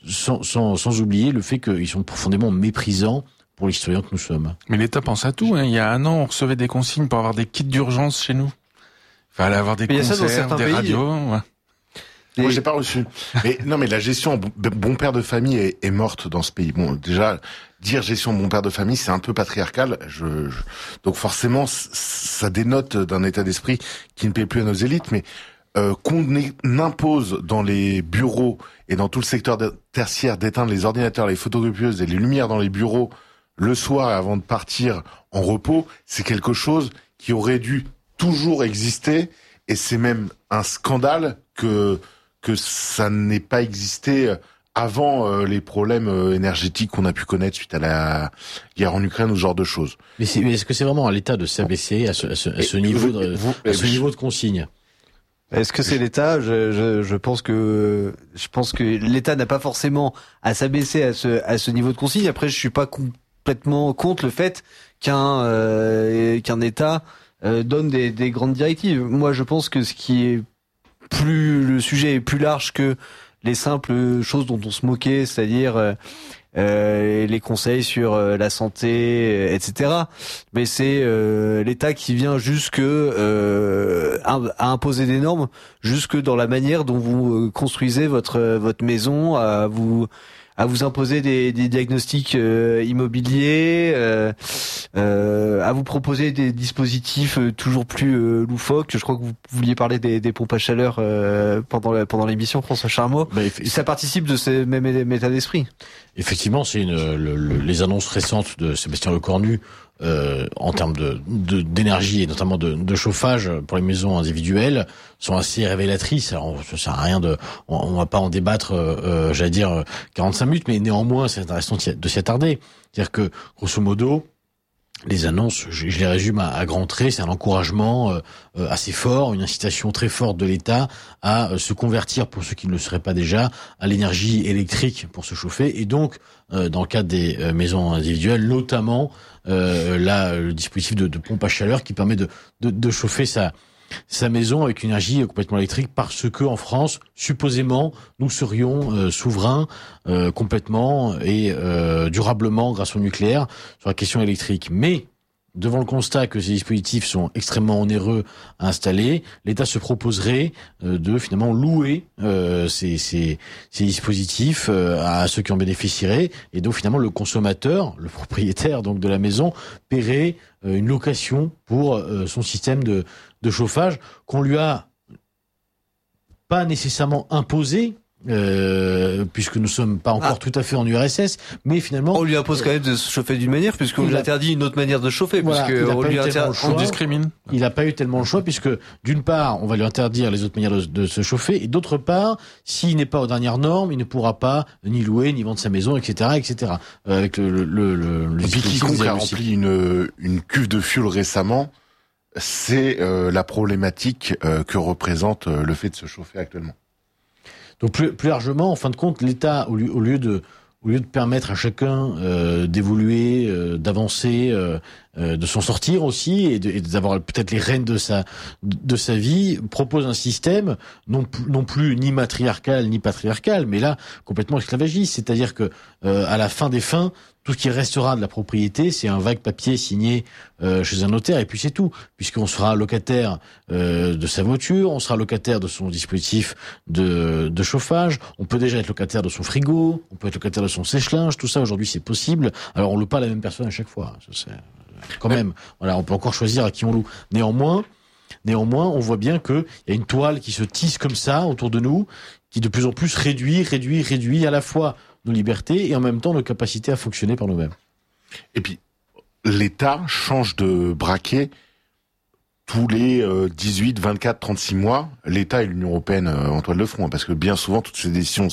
sans oublier le fait qu'ils sont profondément méprisants pour les citoyens que nous sommes. Mais l'État pense à tout. Hein. Il y a 1 an, on recevait des consignes pour avoir des kits d'urgence chez nous. Il fallait avoir des concerts, des radios. Ouais. Moi, j'ai pas reçu. Mais la gestion bon père de famille est morte dans ce pays. Bon, déjà, dire gestion bon père de famille, c'est un peu patriarcal. Donc forcément, ça dénote d'un état d'esprit qui ne plaît plus à nos élites. Mais qu'on impose dans les bureaux et dans tout le secteur tertiaire d'éteindre les ordinateurs, les photocopieuses et les lumières dans les bureaux le soir avant de partir en repos, c'est quelque chose qui aurait dû toujours existé, et c'est même un scandale que ça n'ait pas existé avant les problèmes énergétiques qu'on a pu connaître suite à la guerre en Ukraine ou ce genre de choses. Mais est-ce que c'est vraiment à l'État de s'abaisser à ce niveau de consigne ? Est-ce que c'est l'État? Je pense que l'État n'a pas forcément à s'abaisser à ce niveau de consigne. Après, je suis pas complètement contre le fait qu'un État donne des grandes directives. Moi, je pense que le sujet est plus large que les simples choses dont on se moquait, c'est-à-dire les conseils sur la santé, etc. Mais c'est l'État qui vient à imposer des normes jusque dans la manière dont vous construisez votre maison, à vous imposer des diagnostics immobiliers, à vous proposer des dispositifs toujours plus loufoques. Je crois que vous vouliez parler des pompes à chaleur pendant l'émission, François Charmeau. Ça participe de ce même état d'esprit. Effectivement, c'est les annonces récentes de Sébastien Lecornu en termes d'énergie et notamment de chauffage pour les maisons individuelles sont assez révélatrices. Alors, ça sert à rien on va pas en débattre, 45 minutes, mais néanmoins, c'est intéressant de s'y attarder. C'est-à-dire que, grosso modo, les annonces, je les résume à grands traits, c'est un encouragement assez fort, une incitation très forte de l'État à se convertir, pour ceux qui ne le seraient pas déjà, à l'énergie électrique pour se chauffer. Et donc, dans le cadre des maisons individuelles, notamment le dispositif de pompe à chaleur qui permet de chauffer sa maison avec une énergie complètement électrique, parce que en France, supposément, nous serions souverains complètement et durablement grâce au nucléaire sur la question électrique. Mais devant le constat que ces dispositifs sont extrêmement onéreux à installer, l'État se proposerait de finalement louer ces dispositifs à ceux qui en bénéficieraient, et donc finalement le consommateur, le propriétaire donc de la maison, paierait une location pour son système de chauffage qu'on lui a pas nécessairement imposé, puisque nous sommes pas encore tout à fait en URSS, mais finalement on lui impose quand même de se chauffer d'une manière, puisqu'on lui interdit une autre manière de chauffer, voilà, on discrimine. Il n'a pas eu tellement le choix, puisque d'une part on va lui interdire les autres manières de se chauffer, et d'autre part, s'il n'est pas aux dernières normes, il ne pourra pas ni louer ni vendre sa maison, etc., etc. Avec le et puis quiconque a rempli une cuve de fioul récemment, c'est la problématique que représente le fait de se chauffer actuellement. Donc plus largement, en fin de compte, l'État, au lieu de permettre à chacun d'évoluer, d'avancer, de s'en sortir aussi, et d'avoir peut-être les rênes de sa vie, propose un système non plus ni matriarcal ni patriarcal, mais là complètement esclavagiste. C'est-à-dire que à la fin des fins, tout ce qui restera de la propriété, c'est un vague papier signé chez un notaire, et puis c'est tout. Puisqu'on sera locataire de sa voiture, on sera locataire de son dispositif de chauffage, on peut déjà être locataire de son frigo, on peut être locataire de son sèche-linge, tout ça aujourd'hui c'est possible. Alors on loue pas la même personne à chaque fois, quand même. Voilà, on peut encore choisir à qui on loue. Néanmoins, on voit bien que il y a une toile qui se tisse comme ça autour de nous, qui de plus en plus réduit à la fois nos libertés et en même temps nos capacités à fonctionner par nous-mêmes. Et puis, l'État change de braquet tous les 18, 24, 36 mois. L'État et l'Union européenne en toile de front, parce que bien souvent, toutes ces décisions,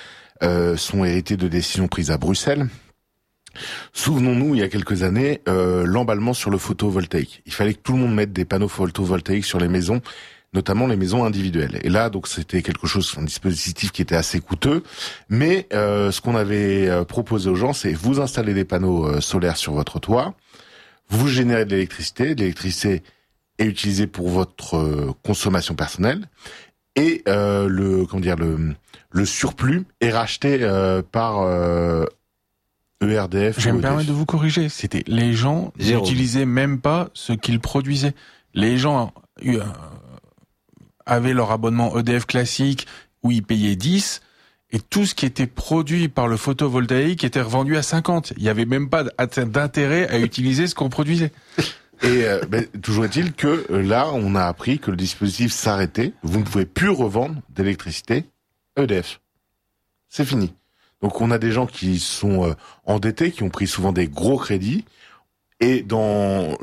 sont héritées de décisions prises à Bruxelles. Souvenons-nous, il y a quelques années, l'emballement sur le photovoltaïque. Il fallait que tout le monde mette des panneaux photovoltaïques sur les maisons, notamment les maisons individuelles. Et là, donc, c'était un dispositif qui était assez coûteux. Mais ce qu'on avait proposé aux gens, c'est vous installez des panneaux solaires sur votre toit, vous générez de l'électricité. L'électricité est utilisée pour votre consommation personnelle, et le surplus est racheté par ERDF. Je vais me permettre de vous corriger. C'était les gens n'utilisaient même pas ce qu'ils produisaient. Les gens avaient leur abonnement EDF classique où ils payaient 10, et tout ce qui était produit par le photovoltaïque était revendu à 50. Il n'y avait même pas d'intérêt à utiliser ce qu'on produisait. Et toujours est-il que là, on a appris que le dispositif s'arrêtait. Vous ne pouvez plus revendre d'électricité EDF. C'est fini. Donc on a des gens qui sont endettés, qui ont pris souvent des gros crédits, et dans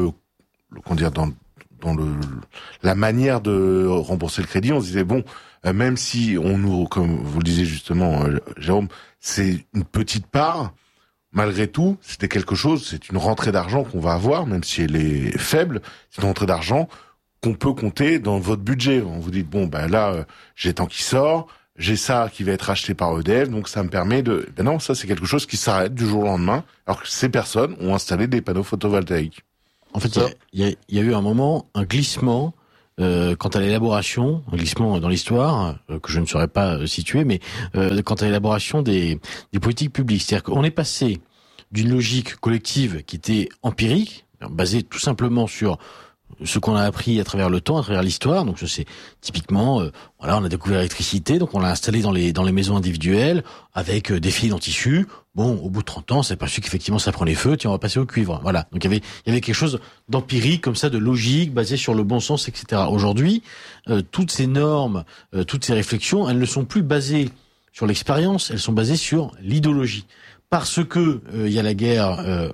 la manière de rembourser le crédit, on se disait bon, même si comme vous le disiez justement, Jérôme, c'est une petite part, malgré tout, c'est une rentrée d'argent qu'on va avoir, même si elle est faible, c'est une rentrée d'argent qu'on peut compter dans votre budget. On vous dit bon là j'ai tant qui sort, j'ai ça qui va être acheté par EDF, donc ça me permet de. Ben non, ça c'est quelque chose qui s'arrête du jour au lendemain, alors que ces personnes ont installé des panneaux photovoltaïques. En fait, il y a eu un moment, un glissement quant à l'élaboration, un glissement dans l'histoire que je ne saurais pas situer, mais quant à l'élaboration des politiques publiques. C'est-à-dire qu'on est passé d'une logique collective qui était empirique, basée tout simplement sur ce qu'on a appris à travers le temps, à travers l'histoire. Donc c'est typiquement, voilà, on a découvert l'électricité, donc on l'a installé dans les maisons individuelles avec des fils en tissu. Bon, au bout de 30 ans, on s'est aperçu qu'effectivement ça prenait feu, tiens, on va passer au cuivre. Voilà. Donc il y avait quelque chose d'empirique comme ça, de logique, basé sur le bon sens, etc. Aujourd'hui, toutes ces normes, toutes ces réflexions, elles ne sont plus basées sur l'expérience, elles sont basées sur l'idéologie. Parce que il y a la guerre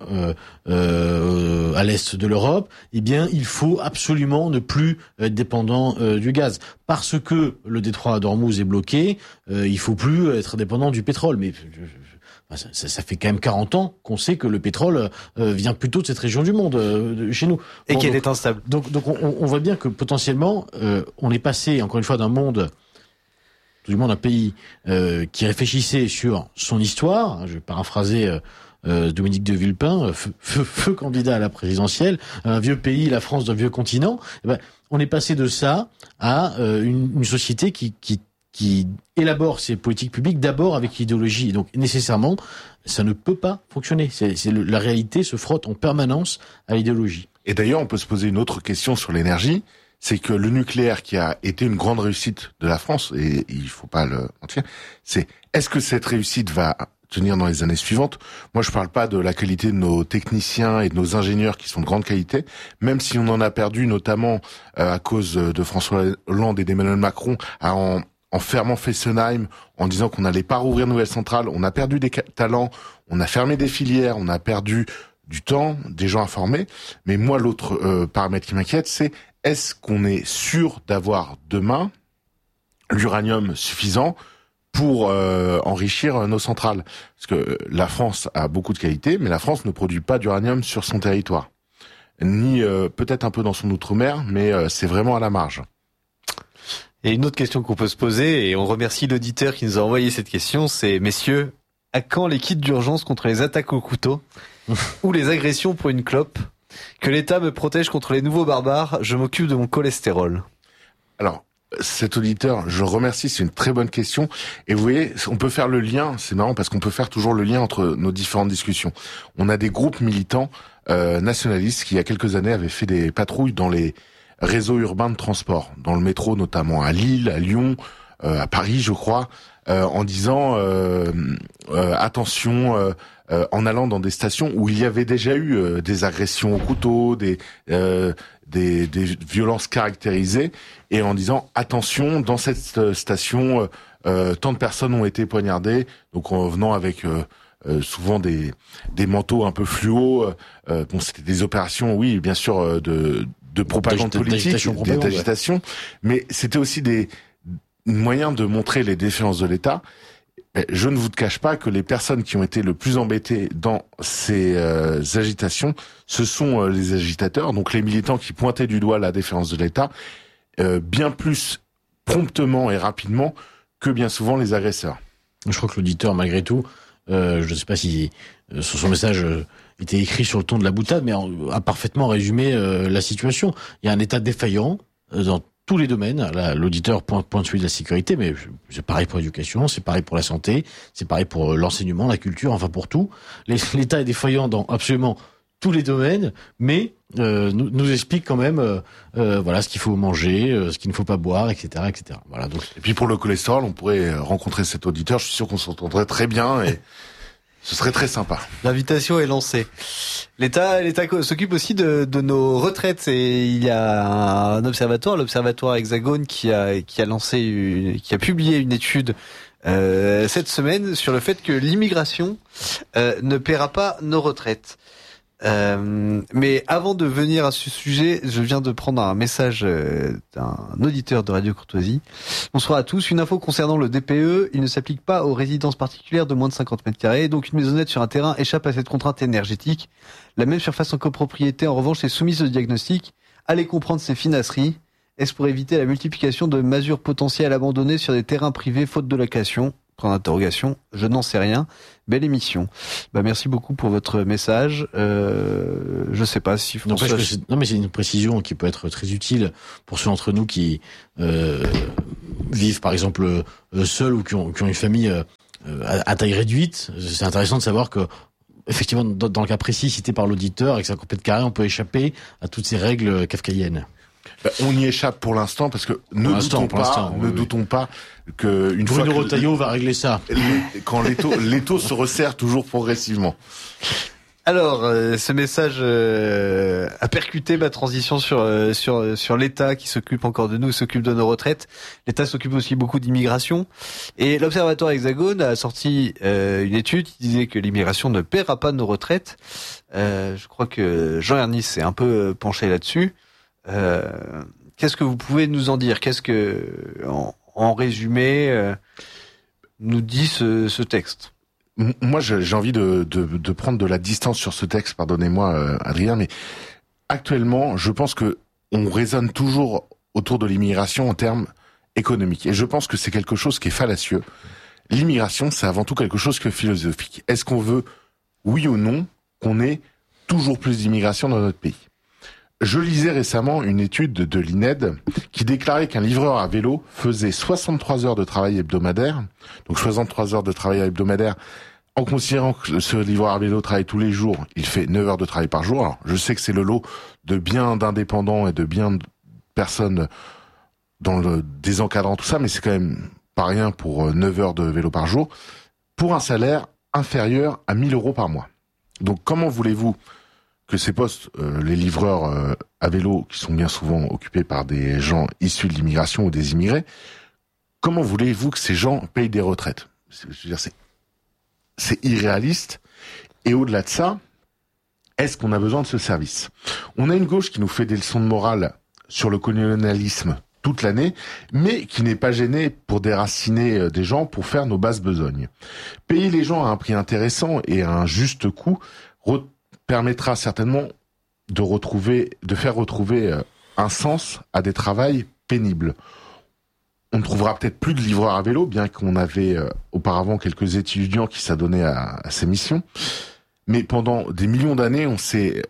à l'est de l'Europe, eh bien il faut absolument ne plus être dépendant du gaz. Parce que le détroit d'Ormuz est bloqué, il faut plus être dépendant du pétrole. Mais ça fait quand même 40 ans qu'on sait que le pétrole vient plutôt de cette région du monde, chez nous. Et bon, qu'elle est instable. Donc on voit bien que potentiellement on est passé encore une fois d'un monde, du monde un pays qui réfléchissait sur son histoire, je vais paraphraser Dominique de Villepin, feu candidat à la présidentielle, un vieux pays, la France d'un vieux continent. Eh ben, on est passé de ça à une société qui élabore ses politiques publiques d'abord avec l'idéologie. Et donc nécessairement, ça ne peut pas fonctionner. La réalité se frotte en permanence à l'idéologie. Et d'ailleurs, on peut se poser une autre question sur l'énergie. C'est que le nucléaire qui a été une grande réussite de la France, et il faut pas le mentir, c'est est-ce que cette réussite va tenir dans les années suivantes? Moi, je parle pas de la qualité de nos techniciens et de nos ingénieurs qui sont de grande qualité, même si on en a perdu notamment à cause de François Hollande et d'Emmanuel Macron en fermant Fessenheim, en disant qu'on n'allait pas rouvrir de nouvelles centrales. On a perdu des talents, on a fermé des filières, on a perdu du temps, des gens à former. Mais moi, l'autre paramètre qui m'inquiète, c'est est-ce qu'on est sûr d'avoir demain l'uranium suffisant pour enrichir nos centrales? Parce que la France a beaucoup de qualités, mais la France ne produit pas d'uranium sur son territoire. Ni peut-être un peu dans son outre-mer, mais c'est vraiment à la marge. Et une autre question qu'on peut se poser, et on remercie l'auditeur qui nous a envoyé cette question, c'est, messieurs, à quand les kits d'urgence contre les attaques au couteau ou les agressions pour une clope? Que l'État me protège contre les nouveaux barbares, je m'occupe de mon cholestérol. Alors, cet auditeur, je le remercie, c'est une très bonne question. Et vous voyez, on peut faire le lien, c'est marrant parce qu'on peut faire toujours le lien entre nos différentes discussions. On a des groupes militants nationalistes qui, il y a quelques années, avaient fait des patrouilles dans les réseaux urbains de transport, dans le métro notamment, à Lille, à Lyon, à Paris, je crois, en disant attention, en allant dans des stations où il y avait déjà eu des agressions au couteau, des violences caractérisées, et en disant attention, dans cette station, tant de personnes ont été poignardées, donc en venant avec souvent des manteaux un peu fluo. Bon, c'était des opérations, oui, bien sûr, de propagande politique, d'agitation, mais c'était aussi des moyens de montrer les défaillances de l'État. Je ne vous cache pas que les personnes qui ont été le plus embêtées dans ces agitations, ce sont les agitateurs, donc les militants qui pointaient du doigt la défaillance de l'État, bien plus promptement et rapidement que bien souvent les agresseurs. Je crois que l'auditeur, malgré tout, je ne sais pas si son message était écrit sur le ton de la boutade, mais a parfaitement résumé la situation. Il y a un État défaillant dans tous les domaines. Là, l'auditeur pointe celui de la sécurité, mais c'est pareil pour l'éducation, c'est pareil pour la santé, c'est pareil pour l'enseignement, la culture, enfin pour tout. L'État est défaillant dans absolument tous les domaines, mais nous explique quand même voilà ce qu'il faut manger, ce qu'il ne faut pas boire, etc., etc. Voilà. Donc. Et puis pour le cholestérol, on pourrait rencontrer cet auditeur. Je suis sûr qu'on s'entendrait très bien et ce serait très sympa. L'invitation est lancée. L'État s'occupe aussi de nos retraites, et il y a un observatoire, l'observatoire Hexagone, qui a publié une étude cette semaine sur le fait que l'immigration ne paiera pas nos retraites. Mais avant de venir à ce sujet, je viens de prendre un message d'un auditeur de Radio Courtoisie. Bonsoir à tous. Une info concernant le DPE. Il ne s'applique pas aux résidences particulières de moins de 50 mètres carrés. Donc une maisonnette sur un terrain échappe à cette contrainte énergétique. La même surface en copropriété, en revanche, est soumise au diagnostic Allez comprendre ces finasseries. Est-ce pour éviter la multiplication de masures potentielles abandonnées sur des terrains privés faute de location ? Point d'interrogation. Je n'en sais rien. Belle émission. Merci beaucoup pour votre message. Je sais pas si François... Non, mais c'est une précision qui peut être très utile pour ceux d'entre nous qui vivent, par exemple, seuls ou qui ont une famille à taille réduite. C'est intéressant de savoir que, effectivement, dans le cas précis cité par l'auditeur, avec sa complète carré, on peut échapper à toutes ces règles kafkaïennes. On y échappe pour l'instant parce que ne doutons pas que une fois Bruno Retailleau va régler ça. Quand l'étau se resserre toujours progressivement. Alors, ce message a percuté ma transition sur l'État qui s'occupe encore de nous, s'occupe de nos retraites. L'État s'occupe aussi beaucoup d'immigration. Et l'Observatoire Hexagone a sorti une étude qui disait que l'immigration ne paiera pas nos retraites. Je crois que Jean Ernis s'est un peu penché là-dessus. Qu'est-ce que vous pouvez nous en dire ? Qu'est-ce que, en résumé, nous dit ce texte ? Moi, j'ai envie de prendre de la distance sur ce texte, pardonnez-moi, Adrien, mais actuellement, je pense que on raisonne toujours autour de l'immigration en termes économiques. Et je pense que c'est quelque chose qui est fallacieux. L'immigration, c'est avant tout quelque chose qui est philosophique. Est-ce qu'on veut, oui ou non, qu'on ait toujours plus d'immigration dans notre pays ? Je lisais récemment une étude de l'INED qui déclarait qu'un livreur à vélo faisait 63 heures de travail hebdomadaire. Donc 63 heures de travail hebdomadaire, en considérant que ce livreur à vélo travaille tous les jours, il fait 9 heures de travail par jour. Alors, je sais que c'est le lot de bien d'indépendants et de bien de personnes dans le désencadrant, tout ça, mais c'est quand même pas rien pour 9 heures de vélo par jour, pour un salaire inférieur à 1 000 euros par mois. Donc comment voulez-vous que ces postes, les livreurs à vélo, qui sont bien souvent occupés par des gens issus de l'immigration ou des immigrés, comment voulez-vous que ces gens payent des retraites ? Je veux dire, c'est irréaliste. Et au-delà de ça, est-ce qu'on a besoin de ce service ? On a une gauche qui nous fait des leçons de morale sur le colonialisme toute l'année, mais qui n'est pas gênée pour déraciner des gens pour faire nos basses besognes. Payer les gens à un prix intéressant et à un juste coût permettra certainement de faire retrouver un sens à des travails pénibles. On ne trouvera peut-être plus de livreurs à vélo, bien qu'on avait auparavant quelques étudiants qui s'adonnaient à ces missions. Mais pendant des millions d'années, on s'est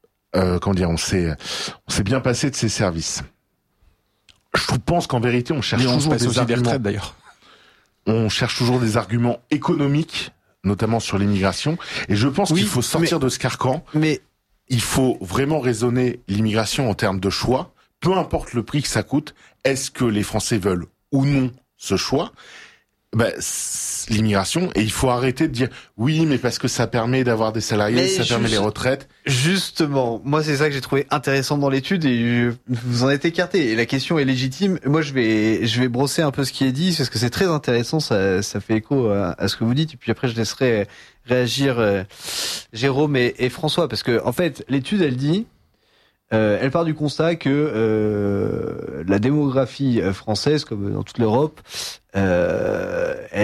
bien passé de ces services. Je pense qu'en vérité, on cherche toujours des arguments. Des retraites, d'ailleurs. On cherche toujours des arguments économiques, notamment sur l'immigration. Et je pense qu'il faut sortir de ce carcan. Mais il faut vraiment raisonner l'immigration en termes de choix. Peu importe le prix que ça coûte, est-ce que les Français veulent ou non ce choix ? L'immigration, et il faut arrêter de dire oui, mais parce que ça permet d'avoir des salariés, ça permet les retraites. Justement, moi c'est ça que j'ai trouvé intéressant dans l'étude et vous en êtes écarté. Et la question est légitime. Moi je vais brosser un peu ce qui est dit parce que c'est très intéressant. Ça fait écho à ce que vous dites. Et puis après je laisserai réagir Jérôme et François parce que en fait l'étude elle dit. Elle part du constat que la démographie française, comme dans toute l'Europe, c'est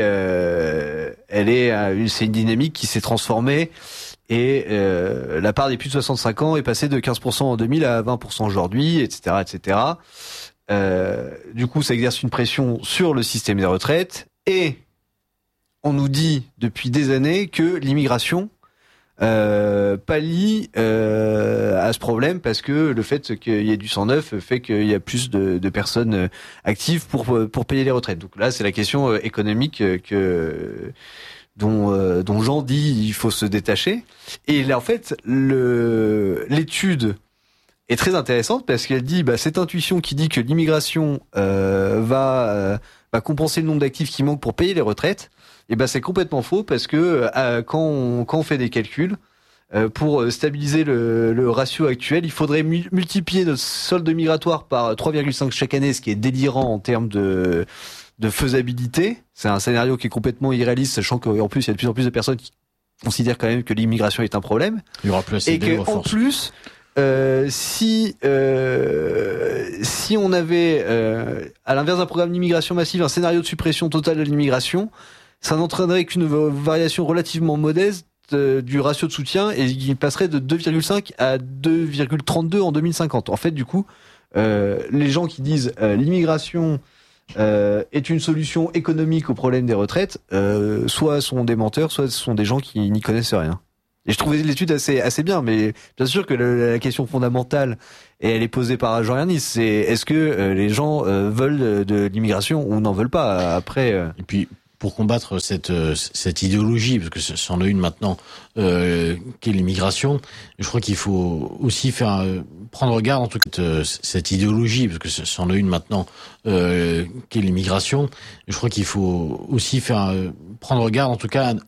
une dynamique qui s'est transformée et la part des plus de 65 ans est passée de 15% en 2000 à 20% aujourd'hui, etc., etc. Du coup, ça exerce une pression sur le système des retraites et on nous dit depuis des années que l'immigration pallie à ce problème parce que le fait qu'il y ait du sang neuf fait qu'il y a plus de personnes actives pour payer les retraites. Donc là, c'est la question économique dont Jean dit il faut se détacher. Et là, en fait, l'étude est très intéressante parce qu'elle dit cette intuition qui dit que l'immigration va compenser le nombre d'actifs qui manquent pour payer les retraites. Et c'est complètement faux parce que quand on fait des calculs pour stabiliser le ratio actuel, il faudrait multiplier notre solde migratoire par 3,5 chaque année, ce qui est délirant en termes de faisabilité. C'est un scénario qui est complètement irréaliste, sachant qu'en plus il y a de plus en plus de personnes qui considèrent quand même que l'immigration est un problème. Il y aura plus assez et qu'en plus si on avait à l'inverse d'un programme d'immigration massive un scénario de suppression totale de l'immigration, ça n'entraînerait qu'une variation relativement modeste du ratio de soutien et il passerait de 2,5 à 2,32 en 2050. En fait, du coup, les gens qui disent l'immigration est une solution économique au problème des retraites, soit sont des menteurs, soit ce sont des gens qui n'y connaissent rien. Et je trouvais l'étude assez bien, mais bien sûr que la question fondamentale, et elle est posée par Jean Ernest, c'est est-ce que les gens veulent de l'immigration ou n'en veulent pas après Et puis, pour combattre cette idéologie, parce que c'en est une maintenant, qu'est l'immigration, je crois qu'il faut aussi prendre garde, en tout cas, cette idéologie, parce que c'en est une maintenant, qu'est l'immigration, je crois qu'il faut aussi prendre garde, en tout cas,